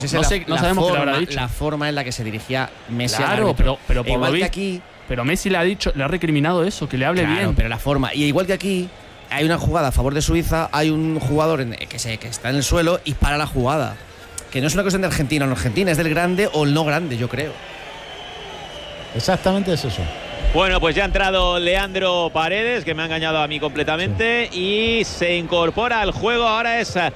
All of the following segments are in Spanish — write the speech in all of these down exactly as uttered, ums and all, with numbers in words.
No, la, sé, no la sabemos forma, qué le habrá dicho. La forma en la que se dirigía Messi al Claro, árbitro. pero, pero por igual lo que visto, aquí. Pero Messi le ha dicho, le ha recriminado eso, que le hable Claro, bien. pero la forma. Y igual que aquí, hay una jugada a favor de Suiza, hay un jugador en, que, se, que está en el suelo y para la jugada. Que no es una cuestión de Argentina o no Argentina, es del grande o el no grande, yo creo. Exactamente es eso. Bueno, pues ya ha entrado Leandro Paredes, que me ha engañado a mí completamente, sí. Y se incorpora al juego. Ahora es a,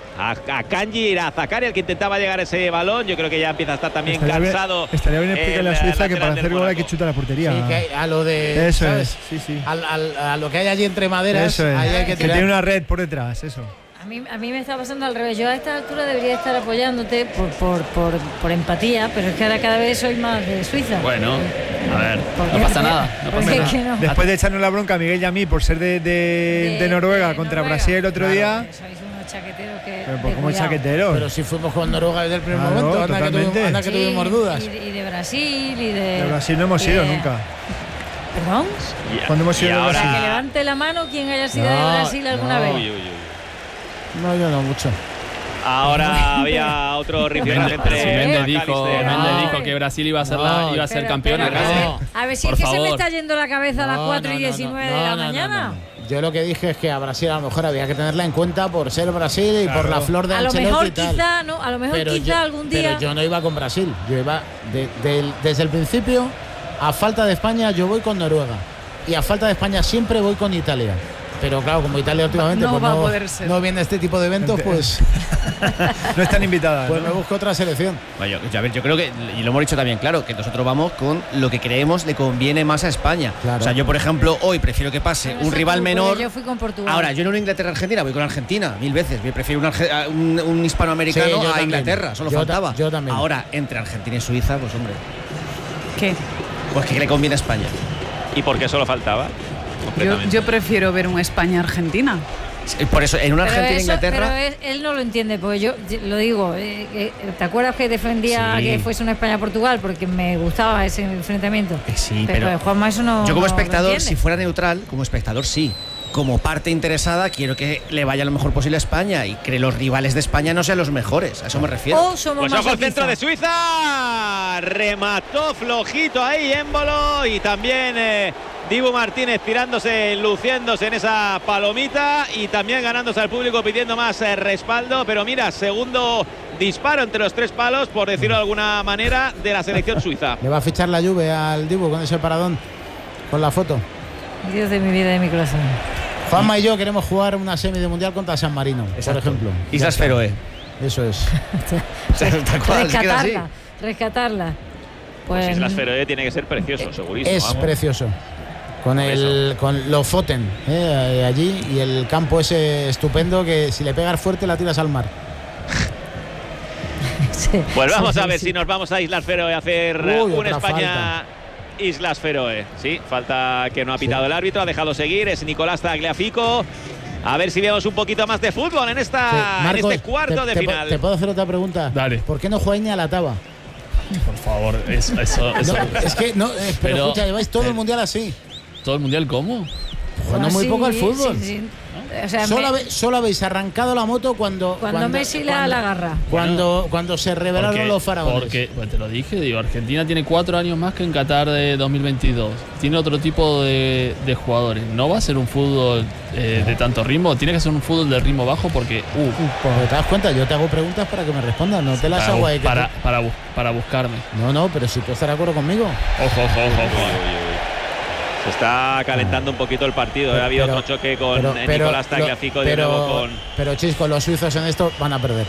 a Kanji Irazakari el que intentaba llegar a ese balón. Yo creo que ya empieza a estar también estaría cansado. Bien, estaría bien explicarle a Suiza que para hacer gol hay que chutar a la portería. Sí, que a lo de. Eso ¿sabes? es, sí, sí. Al, al, a lo que hay allí entre maderas, eso es. ahí hay que Que tirar. tiene una red por detrás, eso. A mí, a mí me está pasando al revés. Yo a esta altura debería estar apoyándote por, por, por, por empatía, pero es que ahora cada vez soy más de Suiza. Bueno, a ver, Porque- no pasa nada. No pasa porque nada. es que no. Después de echarnos la bronca a Miguel y a mí por ser de, de, de, de Noruega de contra Noruega. Brasil el otro Claro, día. sois unos chaqueteros que. Pero de pues como cuidado. chaqueteros. Pero si fuimos con Noruega desde el primer Claro, momento, anda que, totalmente. tuvimos, anda que Sí, tuvimos dudas. Y de, y de Brasil y de. De Brasil no hemos y ido de- nunca. ¿Perdón? Y- Cuando hemos y ido de ahora- O sea, que Brasil. levante la mano quien haya sido No, de Brasil alguna no. vez. Uy, uy, uy. No, yo no mucho. Ahora había otro rifirrafe Mende, entre si Mende dijo, McAllister. Mende No. dijo que Brasil iba a ser, la, No. iba a ser Pero- campeona pero- casi. No. A ver si Por es que se me favor. está yendo la cabeza a las No, cuatro no, y no, diecinueve no, de la no, no, mañana. no, no. Yo lo que dije es que a Brasil a lo mejor había que tenerla en cuenta por ser Brasil y Claro. por la flor de A lo Ancelotti mejor y tal. quizá, no, a lo mejor Pero quizá yo- algún día. Pero yo no iba con Brasil. Yo iba de- del- desde el principio, a falta de España, yo voy con Noruega. Y a falta de España siempre voy con Italia. Pero claro, como Italia últimamente No pues va a no, poder ser. no viene este tipo de eventos, pues, No están invitadas. pues ¿no? me busco otra selección. Bueno, yo, a ver, yo creo que, y lo hemos dicho también, claro, que nosotros vamos con lo que creemos le conviene más a España. Claro. O sea, yo, por ejemplo, hoy prefiero que pase Pero un eso rival tú, porque menor. Yo fui con Portugal. Ahora, yo no en Inglaterra-Argentina, voy con Argentina, mil veces. Yo prefiero un, arge- a un, un hispanoamericano Sí, yo a también. Inglaterra, solo Yo ta- faltaba. yo también. Ahora, entre Argentina y Suiza, pues hombre, ¿Qué? pues que le conviene a España. ¿Y por qué solo faltaba? Yo, Completamente. yo prefiero ver un España-Argentina. Por eso, en una Pero, eso, Argentina-Inglaterra. pero es- él no lo entiende, porque yo, yo lo digo. eh, eh, ¿Te acuerdas que defendía Sí. que fuese una España-Portugal? Porque me gustaba ese enfrentamiento. Eh, sí, pero, pero Juanma eso no. Yo como no lo espectador, entiende. si fuera neutral, como espectador sí. Como parte interesada, quiero que le vaya lo mejor posible a España y que los rivales de España no sean los mejores. A eso me refiero. O somos Pues más ojo al centro de masoquistas. Suiza. Remató flojito ahí Émbolo y también eh, Dibu Martínez tirándose, luciéndose en esa palomita y también ganándose al público pidiendo más eh, respaldo. Pero mira, segundo disparo entre los tres palos, por decirlo de alguna manera, de la selección suiza. Le va a fichar la Juve al Dibu con ese paradón, con la foto. Dios de mi vida y de mi corazón. Juanma y yo queremos jugar una semi de mundial contra San Marino, por ejemplo. Islas Feroe. Eso es. Tal cual, es que era así. rescatarla, rescatarla. Pues Pues, Islas Feroe tiene que ser precioso, segurísimo. Es vamos. precioso. Con el con Lofoten eh, allí y el campo ese estupendo que si le pegas fuerte la tiras al mar. sí, Pues vamos sí, a ver sí. si nos vamos a Islas Feroe a hacer Uy, un otra España Islas Feroe. Sí, falta que no ha pitado Sí. el árbitro, ha dejado seguir, es Nicolás Tagliafico. A ver si vemos un poquito más de fútbol en, esta, Sí, en Marcos, este cuarto te, de te, final. ¿Te puedo hacer otra pregunta? Dale. ¿Por qué no jugáis ni a la taba? Por favor, eso, eso, eso. No, es que no, eh, pero, Pero- escucha, lleváis todo el pero- mundial así. ¿Todo el mundial cómo? Jugando Ah, muy sí, poco al fútbol. sí, sí. O sea, Solo, me- habe- solo habéis arrancado la moto cuando cuando, Messi le da la garra. Cuando, cuando se revelaron Porque, los faraones. porque pues te lo dije, digo, Argentina tiene cuatro años más que en Qatar de dos mil veintidós. Tiene otro tipo de, de jugadores. No va a ser un fútbol eh, de tanto ritmo, tiene que ser un fútbol de ritmo bajo porque uh, Pues te das cuenta, yo te hago preguntas para que me respondas, no te las para, hago bu- ahí que para, te- para, bu- para buscarme. No, no, pero si tú estás de acuerdo conmigo. Ojo, ojo, ojo, ojo. Se está calentando un poquito el partido. Ha habido Pero- otro choque con pero- eh, pero Nicolás lo- Tagliafico de pero, nuevo con. pero Chisco, los suizos en esto van a perder.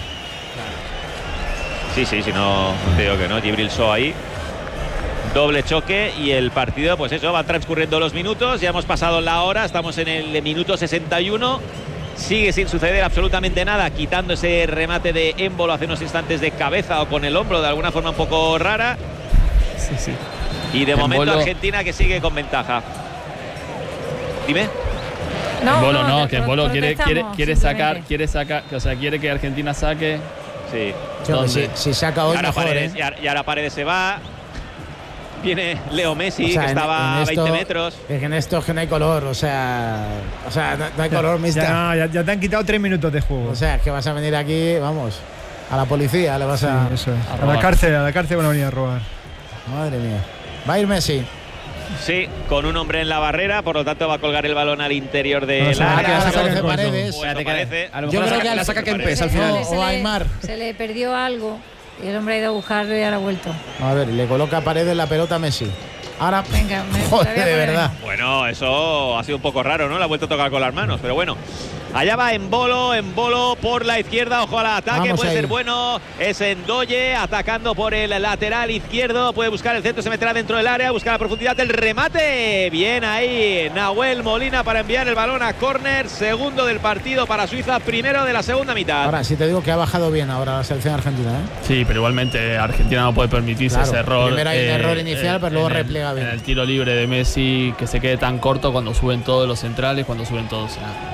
Sí, sí, sí, no, no te digo que no. Gibril So ahí. Doble choque y el partido, pues eso, van transcurriendo los minutos. Ya hemos pasado la hora, estamos en el minuto sesenta y uno. Sigue sin suceder absolutamente nada, quitando ese remate de Émbolo hace unos instantes de cabeza o con el hombro de alguna forma un poco rara. Sí, sí. Y de momento Embolo- Argentina que sigue con ventaja. Dime. No, Bolo no, te- que Bolo quiere, quiere, protestamos, quiere sacar, simplemente. quiere sacar, o sea, quiere que Argentina saque. Sí. Yo, si, ¿Dónde? si saca Y hoy ahora, mejor, Paredes, ¿eh? y ahora- y ahora Paredes se va. Viene Leo Messi, O sea, que en- estaba en a esto- veinte metros. Es que en esto es que no hay color, o sea, o sea, no, no hay color, mister. Ya, no, ya, ya te han quitado tres minutos de juego. O sea, es que vas a venir aquí, vamos. A la policía le vas Sí, a... eso es. a A, robar. la cárcel, a la cárcel van a venir a robar. Madre mía. Va a ir Messi. Sí, con un hombre en la barrera, por lo tanto va a colgar el balón al interior No del sé, Ah, área. que ahora ahora saca aparece el coso. Paredes. Pues Espérate, no que parece. a lo Yo mejor creo la que saca, al- la saca parece. Kempes al No, final. Se o le- Aymar. Se le perdió algo y el hombre ha ido a buscarlo y ahora ha vuelto. A ver, le coloca a Paredes la pelota a Messi. Ahora, Venga, me- joder, te voy a de poner. verdad. Bueno, eso ha sido un poco raro, ¿no? La ha vuelto a tocar con las manos, pero bueno. Allá va en bolo, en bolo por la izquierda, ojo al ataque, Vamos puede ahí. ser bueno. Es Endoye atacando por el lateral izquierdo, puede buscar el centro, se meterá dentro del área, buscar la profundidad del remate. Bien ahí, Nahuel Molina para enviar el balón a córner, segundo del partido para Suiza, primero de la segunda mitad. Ahora, si te digo que ha bajado bien ahora la selección argentina, ¿eh? Sí, pero igualmente Argentina no puede permitirse Claro, ese error. primero hay un error inicial, pero luego en el- repliega bien. En el tiro libre de Messi, que se quede tan corto cuando suben todos los centrales, cuando suben todos. O sea,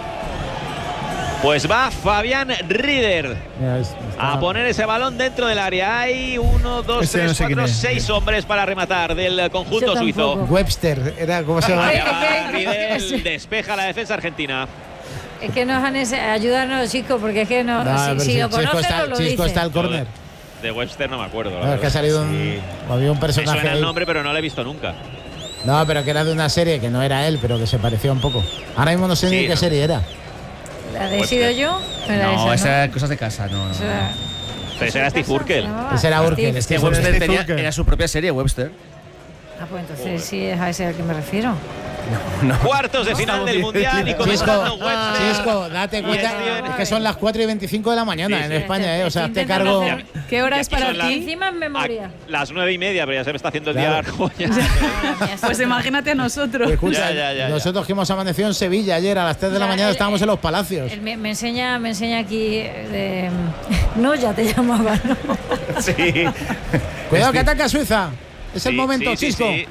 Pues va Fabián Rieder Mira, es- está- a poner ese balón dentro del área. Hay uno, dos, Ese no tres, sé quién cuatro, es. seis hombres para rematar del conjunto Yo suizo. tampoco. Webster, era como se llama. Allá va Es que- Riedel, despeja la defensa argentina. Es que nos han ese- ayúdanos, chicos, porque es que no, No, si, pero si si lo Chisco conoces está, nos lo Chisco dice. está al córner. De Webster no me acuerdo. la No, es que verdad. ha salido un, Sí. había un Me personaje suena el ahí. nombre, pero no lo he visto nunca. No, pero que era de una serie que no era él, pero que se parecía un poco. Ahora mismo no sé Sí, ni qué no. serie era. ¿La de sido yo? Era No, esa, esas eran cosas de casa, no. no. Esa era- Pero ese era Steve ¿Se Urkel. llamaba? Ese era Steve. Urkel, Que Steve Webster Steve tenía, Urkel. era su propia serie, Webster. Ah, pues entonces sí es a ese al que me refiero. Cuartos de final del Mundial y comenzando Chisco, Webster. Chisco, date cuenta Steven. es que son las cuatro y veinticinco de la mañana Sí, en sí. España, ¿eh? O sea, Estoy te cargo. intentando hacer- ¿Qué hora Y es aquí para son las- ti? Encima en memoria. A las nueve y media, pero ya se me está haciendo el día Claro. largo. ya. Pues imagínate a nosotros. Escucha, Ya, ya, ya, ya. nosotros que hemos amanecido en Sevilla ayer a las tres de la Ya, mañana él- estábamos en los palacios. Él me, me enseña, me enseña aquí de, no, ya te llamaba, ¿no? Sí. Cuidado que ataca Suiza. Es el Sí, momento, sí, sí, Chisco. sí.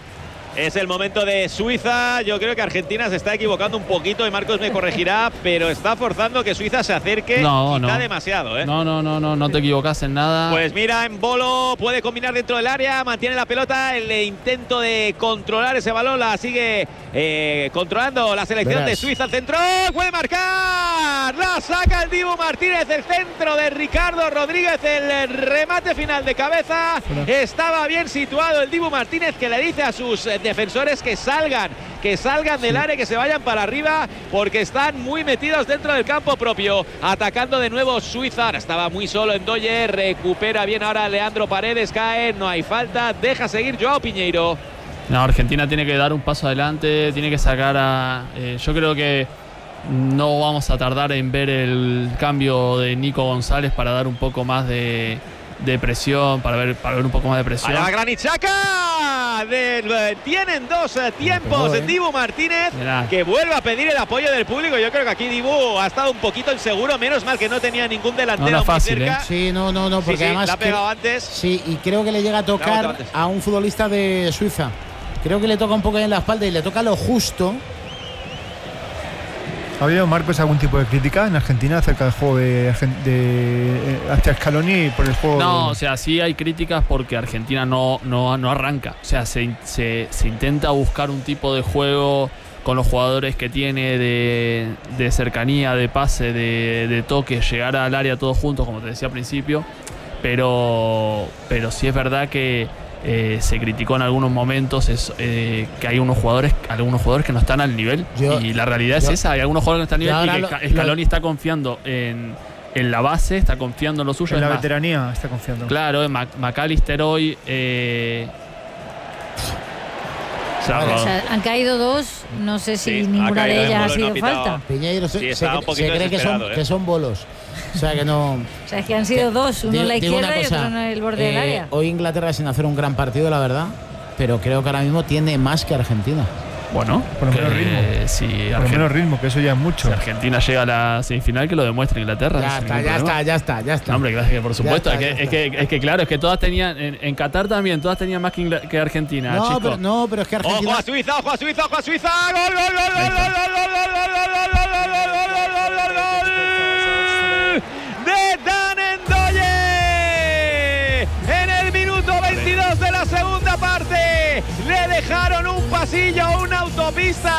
Es el momento de Suiza. Yo creo que Argentina se está equivocando un poquito y Marcos me corregirá, pero está forzando que Suiza se acerque No, quizá no. demasiado, ¿eh? no, no, no, no, no te equivocas en nada. Pues mira, en bolo puede combinar dentro del área, mantiene la pelota, el intento de controlar ese balón la sigue eh, controlando la selección Verás. de Suiza al centro, puede marcar, la saca el Dibu Martínez, el centro de Ricardo Rodríguez, el remate final de cabeza, estaba bien situado el Dibu Martínez que le dice a sus eh, defensores que salgan, que salgan del área, que se vayan para arriba porque están muy metidos dentro del campo propio, atacando de nuevo Suiza, ahora estaba muy solo en Doye, recupera bien ahora Leandro Paredes, cae, no hay falta, deja seguir Joao Piñeiro. No, Argentina tiene que dar un paso adelante, tiene que sacar a... eh, yo creo que no vamos a tardar en ver el cambio de Nico González para dar un poco más de, de presión, para ver, para ver un poco más de presión. Allá va Granit Xhaka, del- eh, tienen dos eh, tiempos Pegó, ¿eh? Dibu Martínez Mirá. que vuelve a pedir el apoyo del público. Yo creo que aquí Dibu ha estado un poquito inseguro, menos mal que no tenía ningún delantero No era muy fácil, cerca. ¿eh? Sí, no, no, no, Sí, porque sí, además. la ha pegado cre- antes. Sí, y creo que le llega a La ha tocar botado antes. a un futbolista de Suiza. Creo que le toca un poco en la espalda y le toca lo justo. ¿Ha habido, Marcos, algún tipo de crítica en Argentina acerca del juego de, Argen- de eh, hacia Scaloni por el juego? No, de- o sea, sí hay críticas porque Argentina no, no, no arranca. O sea, se, se, se intenta buscar un tipo de juego con los jugadores que tiene de, de cercanía, de pase, de, de toque, llegar al área todos juntos, como te decía al principio. Pero, pero sí es verdad que eh, se criticó en algunos momentos es, eh, que hay unos jugadores, algunos jugadores que no están al nivel. Yo- y la realidad yo- es esa, hay algunos jugadores que no yo están al ahora nivel y lo- que Sca- Scaloni lo- está confiando en, en la base, está confiando en lo suyo. en la es más, veteranía está confiando. claro, en Mac- McAllister hoy. Eh, se ha O rodado. sea, han caído dos, no sé si Sí, ha ninguna caído de en ellas ha bolo y no sido ha pitado. falta. Piñeiro se, Sí, se estaba cre- un poquito se cree que son, desesperado, ¿eh? que son bolos. O sea que no. O sea, es que han sido dos, uno en la Digo- digo izquierda una y cosa, otro en el borde del eh, área. Hoy Inglaterra sin hacer un gran partido, la verdad. Pero creo que ahora mismo tiene más que Argentina. Bueno, Por lo que, menos ritmo. Si, Por lo Argen- menos ritmo, que eso ya es mucho. si Argentina llega a la semifinal, que lo demuestre Inglaterra. Ya sin está, ningún ya problema. está, ya está, ya está. No, hombre, claro que por supuesto. está, es, ya que, es, que, es que claro, es que todas tenían. En, en Qatar también, todas tenían más que, Ingla- que Argentina. no, chico. pero, no, pero es que Argentina. Ojo a Suiza, ojo a Suiza, ojo a Suiza. Gol, gol, gol, gol, gol, gol, gol, gol, gol, gol, gol, gol, gol, gol, gol, gol, gol, gol, de Dan Ndoye. En el minuto veintidós de la segunda parte le dejaron un pasillo, una autopista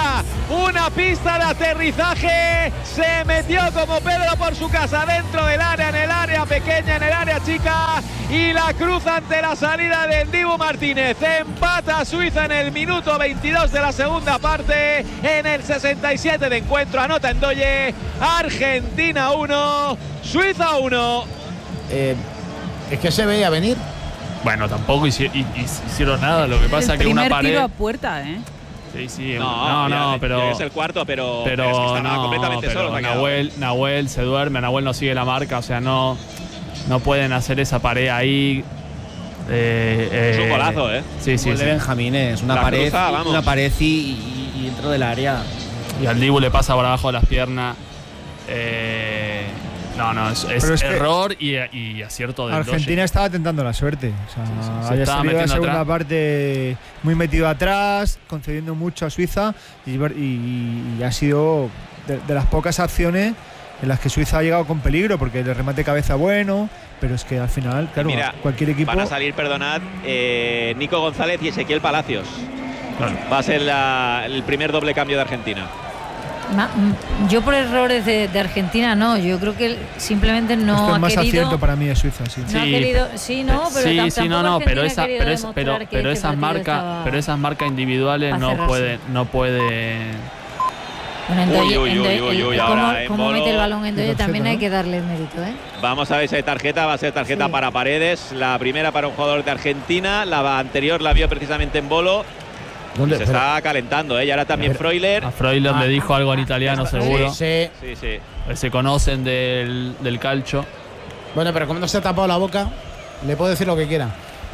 una pista de aterrizaje, se metió como Pedro por su casa dentro del área, en el área pequeña, en el área chica, y la cruza ante la salida del Dibu Martínez. Empata Suiza en el minuto veintidós de la segunda parte, en el sesenta y siete de encuentro, anota Ndoye. Argentina uno, Suiza uno. Eh, es que se veía venir. Bueno, tampoco hici- hicieron nada, lo que pasa es que una primer pared. tiro a puerta, ¿eh? Sí, sí, No, no, no, ya- pero. ya es el cuarto, pero, Pero, pero es que estaba no, completamente pero solo. se ha quedado. Nahuel, Nahuel se duerme, Nahuel no sigue la marca, o sea, no, no pueden hacer esa pared ahí. Eh, Es un eh, golazo, ¿eh? Sí, sí, Gol sí. de Benjamín es una La pared, cruza, vamos. una pared y, y- y dentro del área. Y al Dibu le pasa por abajo de las piernas. Eh, no, no, es, es Pero es que error y, y acierto del Argentina estaba tentando la suerte. O sea, Sí, sí, se había estaba salido la metiendo segunda atrás. parte muy metido atrás, concediendo mucho a Suiza y, y- y ha sido de, de las pocas acciones en las que Suiza ha llegado con peligro, porque el remate de cabeza bueno, pero es que al final, claro, Mira, cualquier equipo. Van a salir, perdonad, eh, Nico González y Ezequiel Palacios. Claro. Va a ser la- el primer doble cambio de Argentina. Ma- mm, Yo por errores de, de Argentina no, yo creo que simplemente no Esto es ha más querido. acierto para mí de Suiza, sí. No ha Sí, querido, sí, no, pero sí, tam- sí, no, tampoco no, pero, Argentina esa, ha querido pero, es- pero, demostrar que pero este esas partido marcas, estaba pero esas marcas individuales a no cerrarse. pueden, no pueden. Bueno, Ndoye- Uy, uy, uy, Ndoye- uy, uy, el- ahora cómo, en cómo Bolo. mete el balón en Ndoye Tarjeta, también ¿no? hay que darle el mérito, ¿eh? Vamos a ver si hay tarjeta, va a ser tarjeta Sí. para Paredes, la primera para un jugador de Argentina, la anterior la vio precisamente en Bolo. Y ¿Dónde? se Pero- está calentando, ¿eh? Y ahora también Pero- Freuler. A Freuler Ah, le dijo algo en italiano, Sí, seguro. sí. Sí, sí. Se conocen del, del calcio. Bueno, pero como no se ha tapado la boca, le puedo decir lo que quiera.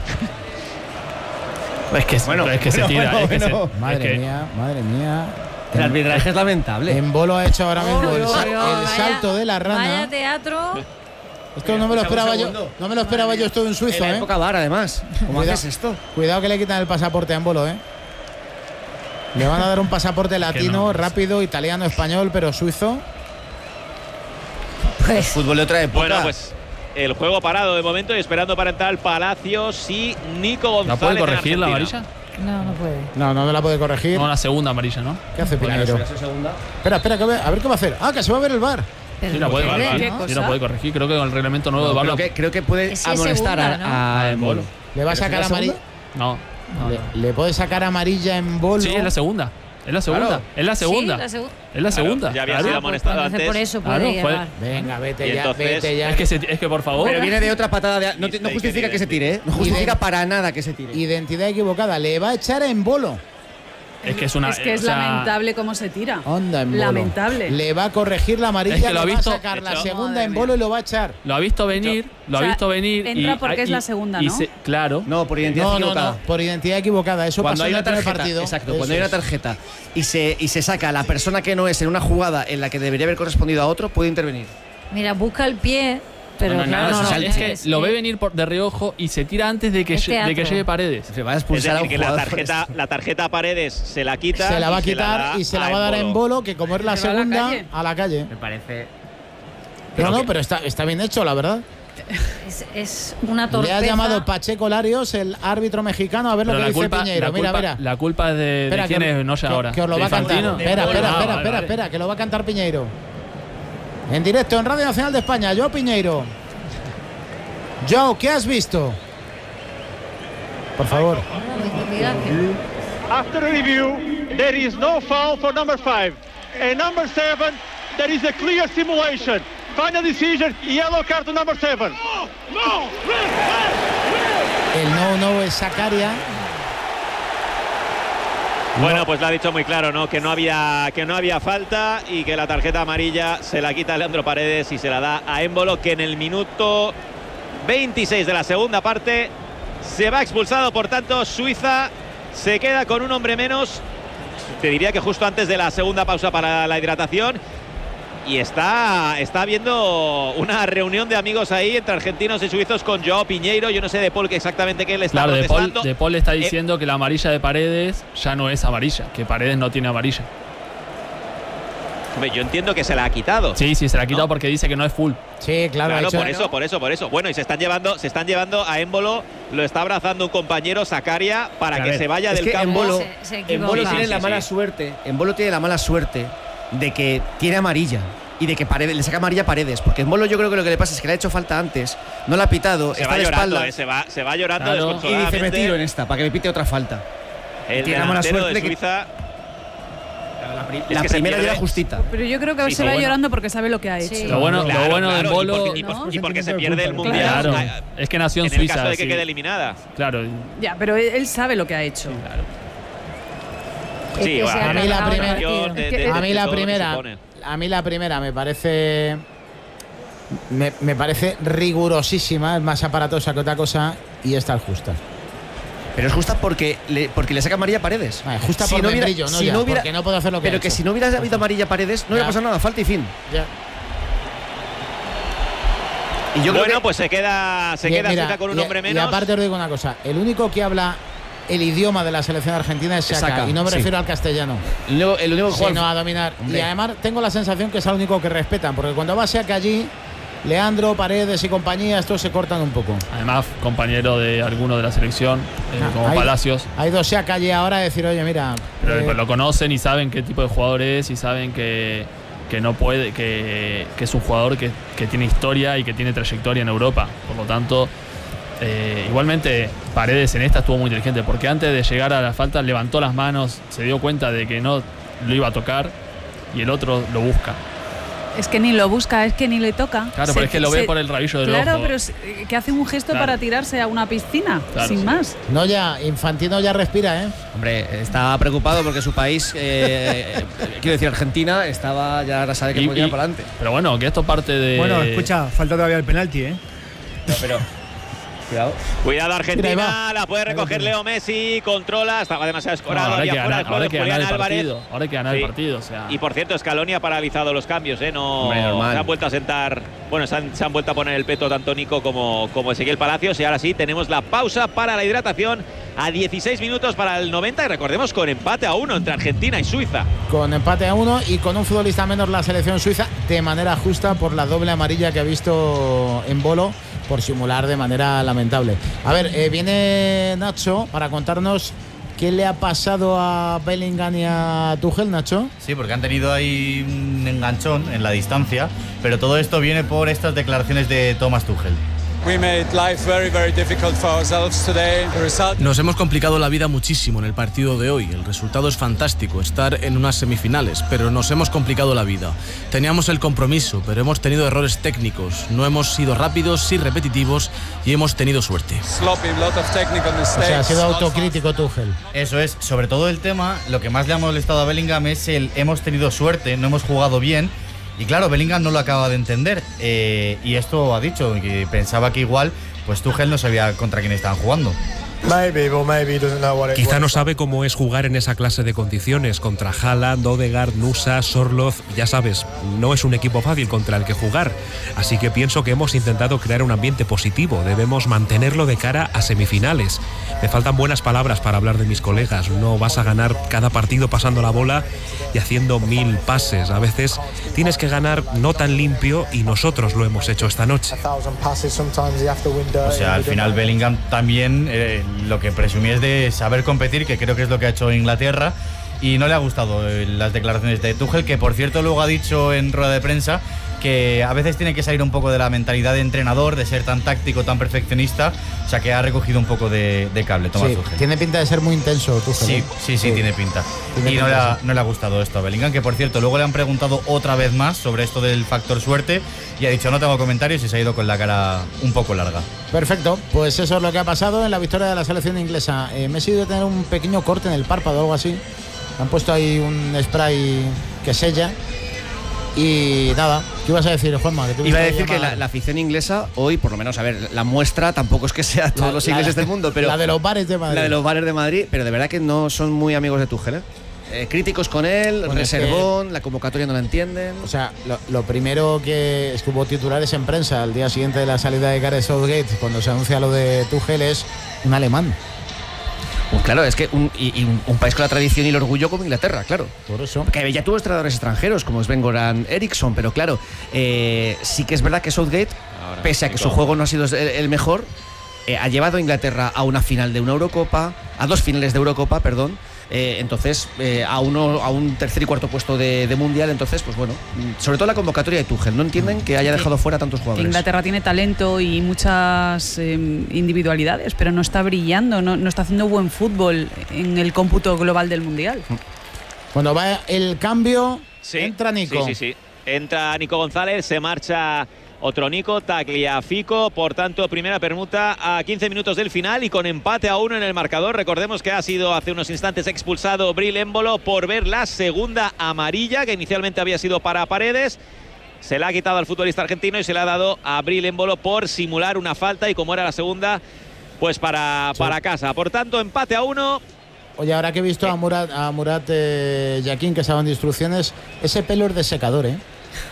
Es que, Bueno, es que se bueno, tira. bueno, es que se- bueno. Madre es que- mía, madre mía. El arbitraje es lamentable. En Bolo ha hecho ahora mismo Uy, el, uy, sa- uy, el vaya- salto de la rana. Vaya teatro. Esto no me lo Escucha, un esperaba yo. segundo. No me lo esperaba yo esto de un En suizo, la ¿eh? época V A R, además. ¿Cómo Cuidado. haces esto? Cuidado que le quitan el pasaporte a Embolo, ¿eh? Le van a dar un pasaporte latino, no. rápido, italiano, español, pero suizo. Pues Fútbol de otra época. Bueno, pues el juego parado de momento y esperando para entrar Palacios y Nico González. ¿La puede en corregir la Argentina. amarilla? no, no puede. No, no me la puede corregir. No, la segunda amarilla, ¿no? ¿Qué hace Piñeiro? Espera, espera, que ve- a ver qué va a hacer. Ah, que se va a ver el bar. Pero Sí, la puede no puede, corregir. ¿no? Sí, la puede corregir. Creo que con el reglamento nuevo de No, VAR creo, lo- que, creo que puede Ese amonestar segunda, a, ¿no? a Ah, Embolo. Le va a ¿Pero sacar es la amarilla. No, no, Le, no. le puede sacar amarilla en Bolo. Sí, es la segunda. Es la segunda. Claro. Es la segunda. Sí, la segunda. Es la Claro, segunda. ya había claro. sido Ah, pues amonestado entonces antes. por eso Claro, puede fue- llevar. Venga, vete Y ya, entonces- vete ya. Es que, se- es que por favor. Pero viene de otra patada de. No, te- no Mistake, justifica que se tire, ¿eh? No Y justifica de- para nada que se tire. Identidad equivocada. Le va a echar en Bolo. Es que es una. Es que es o sea, lamentable cómo se tira. Onda en Bolo. Lamentable. Le va a corregir la amarilla, Es que lo ha le visto- va a sacar la Hecho. segunda Madre en Bolo y lo va a echar. Lo ha visto venir. Lo O ha sea, visto venir. entra y- porque es y- la segunda, y ¿no? se- claro. No, por identidad No, no, equivocada. no, por identidad equivocada. Eso Cuando pasó hay en una el primer tarjeta, partido. exacto, Eso cuando hay una es. tarjeta y se, y se saca a la persona que no es en una jugada en la que debería haber correspondido a otro, puede intervenir. Mira, busca el pie, pero No, no, claro, nada, no, o sea, no, es que es- lo ve es- venir por, de reojo y se tira antes de que, Es lle- de que teatro. llegue Paredes. Se va a Es expulsar a decir, un que la jugador por tarjeta, esto. la tarjeta Paredes se la quita. Se la va a y quitar da y se la va a dar en Bolo, que como es la Se va a la segunda, calle. a la calle. Me parece. Pero no, pero está, está bien hecho, la verdad. es, es una torpeza. Le ha llamado Pacheco Larios, el árbitro mexicano, a ver lo Pero que la dice culpa, Piñeiro. la, mira, culpa, mira. la culpa es de, de Espera, quién que, es, no sé que- ahora. que os lo ¿De va a cantar. Infantino? Espera, espera, Ah, espera, vale, espera, vale. espera, que lo va a cantar Piñeiro. En directo en Radio Nacional de España, Joao Piñeiro. Joao, ¿qué has visto? Por favor. Mira que- After review, there is no foul for number five. And number seven, there is a clear simulation. Final decision, yellow card to number seven. El no, no es Sacaria. Bueno, pues lo ha dicho muy claro, ¿no? Que no había que no había falta y que la tarjeta amarilla se la quita Leandro Paredes y se la da a Embolo, que en el minuto veintiséis de la segunda parte se va expulsado. Por tanto, Suiza se queda con un hombre menos. Te diría que justo antes de la segunda pausa para la hidratación. Y está, está habiendo una reunión de amigos ahí entre argentinos y suizos con Joao Piñeiro. Yo no sé de Paul que exactamente qué le está Claro, de Paul, protestando. de Paul está diciendo que la amarilla de Paredes ya no es amarilla, que Paredes no tiene amarilla. Hombre, yo entiendo que se la ha quitado. Sí, sí, se la ha quitado ¿no? porque dice que no es full. Sí, claro. Claro, hecho, por eso, por eso, por eso. Bueno, y se están llevando, se están llevando a Embolo, lo está abrazando un compañero, Sacaria, para A que ver, se vaya es del que campo. Embolo, Se- se equivoca. Embolo Sí, tiene sí, la sí, mala sí. suerte. Embolo tiene la mala suerte de que tiene amarilla y de que Paredes, le saca amarilla a Paredes. Porque Embolo yo creo que lo que le pasa es que le ha hecho falta antes, no la ha pitado, Se está va de llorando, espalda eh, se va, se va llorando Claro. y desconsoladamente. dice me tiro en esta para que me pite otra falta. El tiene la mala delantero suerte de que- Suiza. La, pri- Es la que se primera pierde. llega justita. Pero yo creo que Sí, se lo va bueno. llorando porque sabe lo que ha hecho. Sí. Lo bueno, Claro, lo bueno claro, de y Embolo. porque- y, por- y porque se pierde el mundial. Claro, Ah, es que nació en, En el Suiza. caso de que sí. quede eliminada. Claro, Ya, pero él, él sabe lo que ha hecho. claro. Es Sí, que va, se ha a mí la acabado el primera- partido. de- Es que- de- a de mí la todo lo que primera, supone. a mí la primera me parece me, me parece rigurosísima, es más aparatosa que otra cosa y esta es justa. Pero es justa porque le, porque le saca amarilla a Paredes. Vale, justa Si por no hubiera- membrillo, no si ya, no hubiera- porque no puedo hacer lo que Pero ha que hecho. si no hubiera habido amarilla a Paredes, no Ya. le pasa nada, falta y fin. Ya. Y yo creo Bueno, que pues se queda, se Bien, queda mira, Suiza con un y- hombre Y menos. aparte os digo una cosa, el único que habla el idioma de la selección argentina es Es Saka, Saka, y no me sí. refiero al castellano, el único, el único que juega sino al- a dominar. Hombre. Y además tengo la sensación que es el único que respetan, porque cuando va Saka allí, Leandro, Paredes y compañía, estos se cortan un poco. Además, compañero de alguno de la selección, eh, Ah, como hay- Palacios. Hay dos Saka allí ahora a decir, oye, mira, Pero eh, pues lo conocen y saben qué tipo de jugador es y saben que, que no puede, que, que es un jugador que, que tiene historia y que tiene trayectoria en Europa. Por lo tanto, eh, igualmente Paredes en esta estuvo muy inteligente porque antes de llegar a la falta levantó las manos, se dio cuenta de que no lo iba a tocar y el otro lo busca. Es que ni lo busca, es que ni le toca. Claro, Se- pero es que lo ve se- por el rabillo del Claro, ojo. pero es- eh, que hace un gesto Claro. para tirarse a una piscina, Claro, sin sí. más. no ya, Infantino ya respira, ¿eh? Hombre, estaba preocupado porque su país, eh, eh, quiero decir Argentina, estaba ya ahora sabe que Y- podía y- ir para adelante. Pero bueno, que esto parte de. Bueno, escucha, falta todavía el penalti, ¿eh? No, pero cuidado. Cuidado Mira, ahí Argentina, va. la puede recoger Ahí va. Leo Messi, controla, estaba demasiado No, escorado, ahora hay había que fuera ganar, el juego ahora de hay que ganar Julián el Álvarez. partido. Ahora hay que ganar Sí. el partido. O sea, Y por cierto, Scaloni ha paralizado los cambios, ¿eh? No, Hombre, normal. se han vuelto a sentar, bueno, se han, se han vuelto a poner el peto tanto Nico como, como Ezequiel Palacios. Y ahora sí, tenemos la pausa para la hidratación a dieciséis minutos para el noventa. Y recordemos con empate a uno entre Argentina y Suiza. Con empate a uno y con un futbolista menos la selección suiza de manera justa por la doble amarilla que ha visto en Bolo por simular de manera lamentable. A ver, eh, viene Nacho para contarnos qué le ha pasado a Bellingham y a Tuchel, Nacho. Sí, porque han tenido ahí un enganchón en la distancia, pero todo esto viene por estas declaraciones de Thomas Tuchel. We made life very, very difficult for ourselves today. The result. Nos hemos complicado la vida muchísimo en el partido de hoy. El resultado es fantástico, estar en unas semifinales, pero nos hemos complicado la vida. Teníamos el compromiso, pero hemos tenido errores técnicos. No hemos sido rápidos, sí repetitivos y hemos tenido suerte. Sloppy, lot of technical O mistakes. sea, ha sido not autocrítico Tuchel. Eso es, sobre todo el tema, lo que más le ha molestado a Bellingham es el hemos tenido suerte, no hemos jugado bien. Y claro, Bellingham no lo acaba de entender. Eh, y esto ha dicho, que pensaba que igual, pues Tuchel no sabía contra quién estaban jugando. Maybe, or maybe he doesn't know what it Quizá was. no sabe cómo es jugar en esa clase de condiciones contra Haaland, Odegaard, Nusa, Sorloth. Ya sabes, no es un equipo fácil contra el que jugar. Así que pienso que hemos intentado crear un ambiente positivo. Debemos mantenerlo de cara a semifinales. Me faltan buenas palabras para hablar de mis colegas. No vas a ganar cada partido pasando la bola y haciendo mil pases. A veces tienes que ganar no tan limpio y nosotros lo hemos hecho esta noche. A thousand passes, sometimes you have to win dirty. O sea, al final Bellingham también eh, lo que presumía es de saber competir, que creo que es lo que ha hecho Inglaterra, y no le ha gustado eh, las declaraciones de Tuchel, que por cierto luego ha dicho en rueda de prensa que a veces tiene que salir un poco de la mentalidad de entrenador, de ser tan táctico, tan perfeccionista, o sea que ha recogido un poco de, de cable Thomas Sí, Tuchel. tiene pinta de ser muy intenso Tuchel. Sí, ¿eh? sí, sí, tiene pinta. Tiene y no, pinta, le ha, sí. no le ha gustado esto a Bellingham, que por cierto, luego le han preguntado otra vez más sobre esto del factor suerte y ha dicho no tengo comentarios y se ha ido con la cara un poco larga. Perfecto, pues eso es lo que ha pasado en la victoria de la selección inglesa. Eh, Messi debe tener un pequeño corte en el párpado o algo así. Han puesto ahí un spray que sella. Y nada, ¿qué ibas a decir, Juanma? Que te Iba a gusta decir que llamar- la, la afición inglesa hoy, por lo menos, a ver, la muestra tampoco es que sea todos La- los la- ingleses del mundo, pero la de los bares de Madrid. la de los bares de Madrid, pero de verdad que no son muy amigos de Tuchel, ¿eh? Eh, críticos con él, Bueno, es que- reservón, la convocatoria no la entienden. O sea, lo, lo primero que es que hubo titulares en prensa al día siguiente de la salida de Gareth Southgate, cuando se anuncia lo de Tuchel, es un alemán. Claro, es que un, y, y un, un país con la tradición y el orgullo como Inglaterra, claro. Por eso. Que ya tuvo entrenadores extranjeros como Sven-Goran Eriksson, pero claro, eh, sí que es verdad que Southgate, Ahora, pese a que su juego no ha sido el, el mejor, eh, ha llevado a Inglaterra a una final de una Eurocopa, a dos finales de Eurocopa, perdón. Eh, entonces, eh, a uno a un tercer y cuarto puesto de, de mundial. Entonces, pues bueno, sobre todo la convocatoria de Tuchel. No entienden que haya dejado fuera tantos jugadores. Inglaterra tiene talento y muchas eh, individualidades, pero no está brillando, no, no está haciendo buen fútbol en el cómputo global del mundial. Cuando va el cambio, sí, entra Nico. Sí, sí, sí. Entra Nico González, se marcha otro Nico, Tagliafico. Por tanto, primera permuta a quince minutos del final y con empate a uno en el marcador. Recordemos que ha sido hace unos instantes expulsado Bril Embolo por ver la segunda amarilla, que inicialmente había sido para Paredes. Se la ha quitado al futbolista argentino y se la ha dado a Bril Embolo por simular una falta, y como era la segunda, pues para, sí. para casa. Por tanto, empate a uno. Oye, ahora que he visto a Murat, a Murat eh, Yakin, que saben de instrucciones, ese pelo es de secador, ¿eh?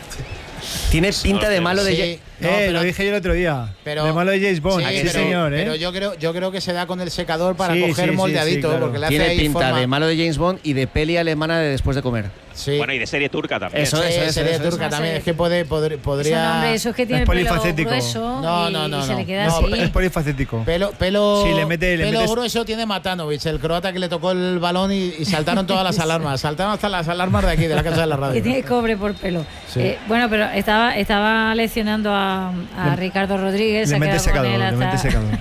Tiene pinta de malo de... Sí, no, eh, pero, lo dije yo el otro día. Pero, de malo de James Bond. Sí, sí, pero, señor, ¿eh? Pero yo creo, yo creo que se da con el secador para sí, coger sí, moldeadito. Sí, sí, claro. Porque le Tiene hace pinta forma... de malo de James Bond y de peli alemana de después de comer. Sí. Bueno, y de serie turca también. Eso, Sí, eso, eso, serie eso, turca eso. también. Es que puede, poder, podría... Eso, no, hombre, eso es que tiene es el pelo polifacético. grueso No, y, no, no, y se no. le queda No, así. Es polifacético. Pelo, pelo, Sí, le mete- le pelo metes- grueso tiene Matanovic, el croata que le tocó el balón y, y saltaron todas las alarmas. Saltaron hasta las alarmas de aquí, de la casa de la radio. Que tiene cobre por pelo. Sí. Eh, bueno, pero estaba, estaba leccionando a, a Le- Ricardo Rodríguez. Le se ha mete quedado con secador, él le hasta- mete secador.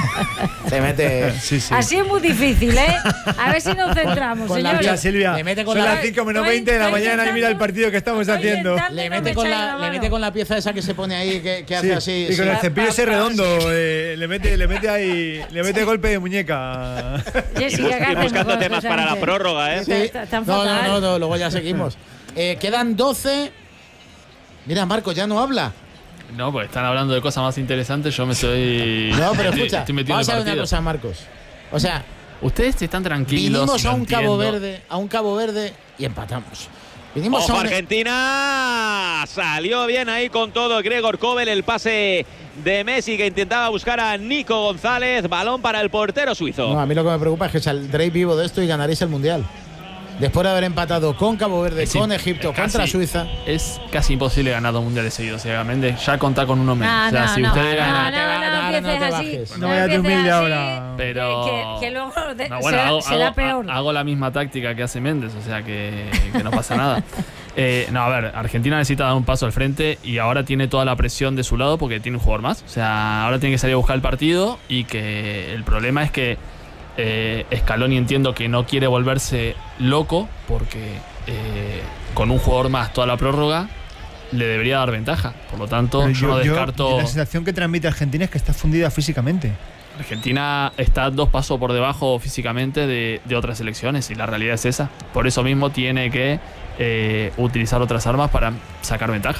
Se mete... Sí, sí. Así es muy difícil, ¿eh? A ver si nos centramos, con la señores. Mira, Silvia, Le mete con son la- las cinco menos Estoy- veinte de la estoy mañana y mira el intentando- partido que estamos estoy haciendo. intentando Le no mete, me con echáis la, la le mano. mete con la pieza esa que se pone ahí, que, que Sí, hace así. y sí. con el Pa- cepillo pa- ese pa- redondo, eh, le mete, le mete ahí, le mete golpe de muñeca. Y, Jessica, bus- ¿qué y hacemos buscando con temas José para la Ángel? prórroga, ¿eh? Sí. Está- está No, no, fatal. no, no, luego ya seguimos. Eh, quedan doce. Mira, Marco, ya no habla. No, pues están hablando de cosas más interesantes. Yo me estoy. No, pero estoy- escucha, estoy metido vamos en a el ver una partido. cosa, Marcos. O sea, Ustedes están tranquilos. vinimos lo a un Cabo entiendo. Verde, a un Cabo Verde y empatamos. Vinimos Ojo, a un... Argentina. Salió bien ahí con todo Gregor Kobel. El pase de Messi que intentaba buscar a Nico González. Balón para el portero suizo. No, a mí lo que me preocupa es que saldréis vivo de esto y ganaréis el Mundial. Después de haber empatado con Cabo Verde, Es con im- Egipto, es contra casi- Suiza. Es casi imposible ganar dos mundiales seguidos, ciegamente. Ya contar con uno menos. No, o sea, no, si no, ustedes no, ganan. no, no, Ahora no empieces te así. bajes. No vayas de empieces humilde así, ahora. Pero. Que, que luego de- No, bueno, será, hago, será hago- peor. hago la misma táctica que hace Méndez, o sea que, que no pasa nada. Eh, no, a ver, Argentina necesita dar un paso al frente y ahora tiene toda la presión de su lado porque tiene un jugador más. O sea, ahora tiene que salir a buscar el partido y que el problema es que eh, Scaloni entiendo que no quiere volverse loco porque eh, con un jugador más toda la prórroga le debería dar ventaja. Por lo tanto, Pero yo, no descarto... La sensación que transmite Argentina es que está fundida físicamente. Argentina está dos pasos por debajo físicamente de, de otras selecciones y la realidad es esa. Por eso mismo tiene que eh, utilizar otras armas para sacar ventaja.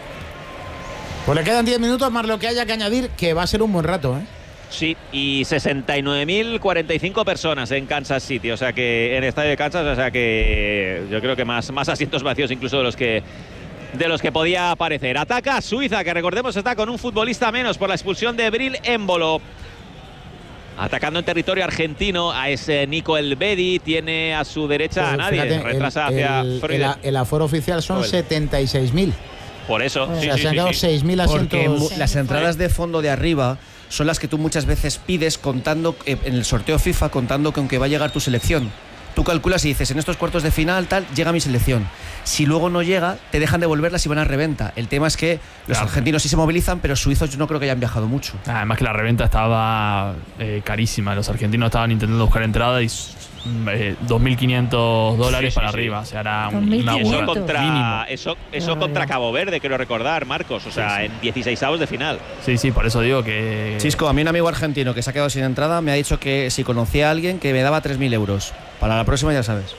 Pues le quedan diez minutos más lo que haya que añadir, que va a ser un buen rato, ¿eh? Sí, y sesenta y nueve mil cuarenta y cinco personas en Kansas City, o sea que en el estadio de Kansas, o sea que yo creo que más, más asientos vacíos incluso de los que de los que podía aparecer. Ataca Suiza, que recordemos está con un futbolista menos por la expulsión de Bril Embolo. Atacando en territorio argentino a ese Nico Elvedi, tiene a su derecha Pues a nadie, fíjate, retrasa el, hacia el, Freude. el, el aforo oficial son Joder. setenta y seis mil. Por eso, O sí, sea, sí, se han sí, quedado sí. seis mil Porque mu- asientos. las entradas de fondo de arriba son las que tú muchas veces pides contando eh, en el sorteo FIFA, contando con que va a llegar tu selección. Tú calculas y dices, en estos cuartos de final, tal, llega mi selección. Si luego no llega, te dejan devolverlas y van a reventa. El tema es que los Claro. argentinos sí se movilizan, pero suizos yo no creo que hayan viajado mucho. Además que la reventa estaba eh, carísima. Los argentinos estaban intentando buscar entrada y eh, dos mil quinientos dólares Sí, sí, para sí. arriba. O sea, era un- dos mil una Y eso burrada. contra, Mínimo. eso, eso Barbaridad. contra Cabo Verde, quiero recordar, Marcos. O sea, Sí, sí. en dieciseisavos de final. Sí, sí, por eso digo que... Chisco, a mí un amigo argentino que se ha quedado sin entrada me ha dicho que si conocía a alguien que me daba tres mil euros. Para la próxima ya sabes.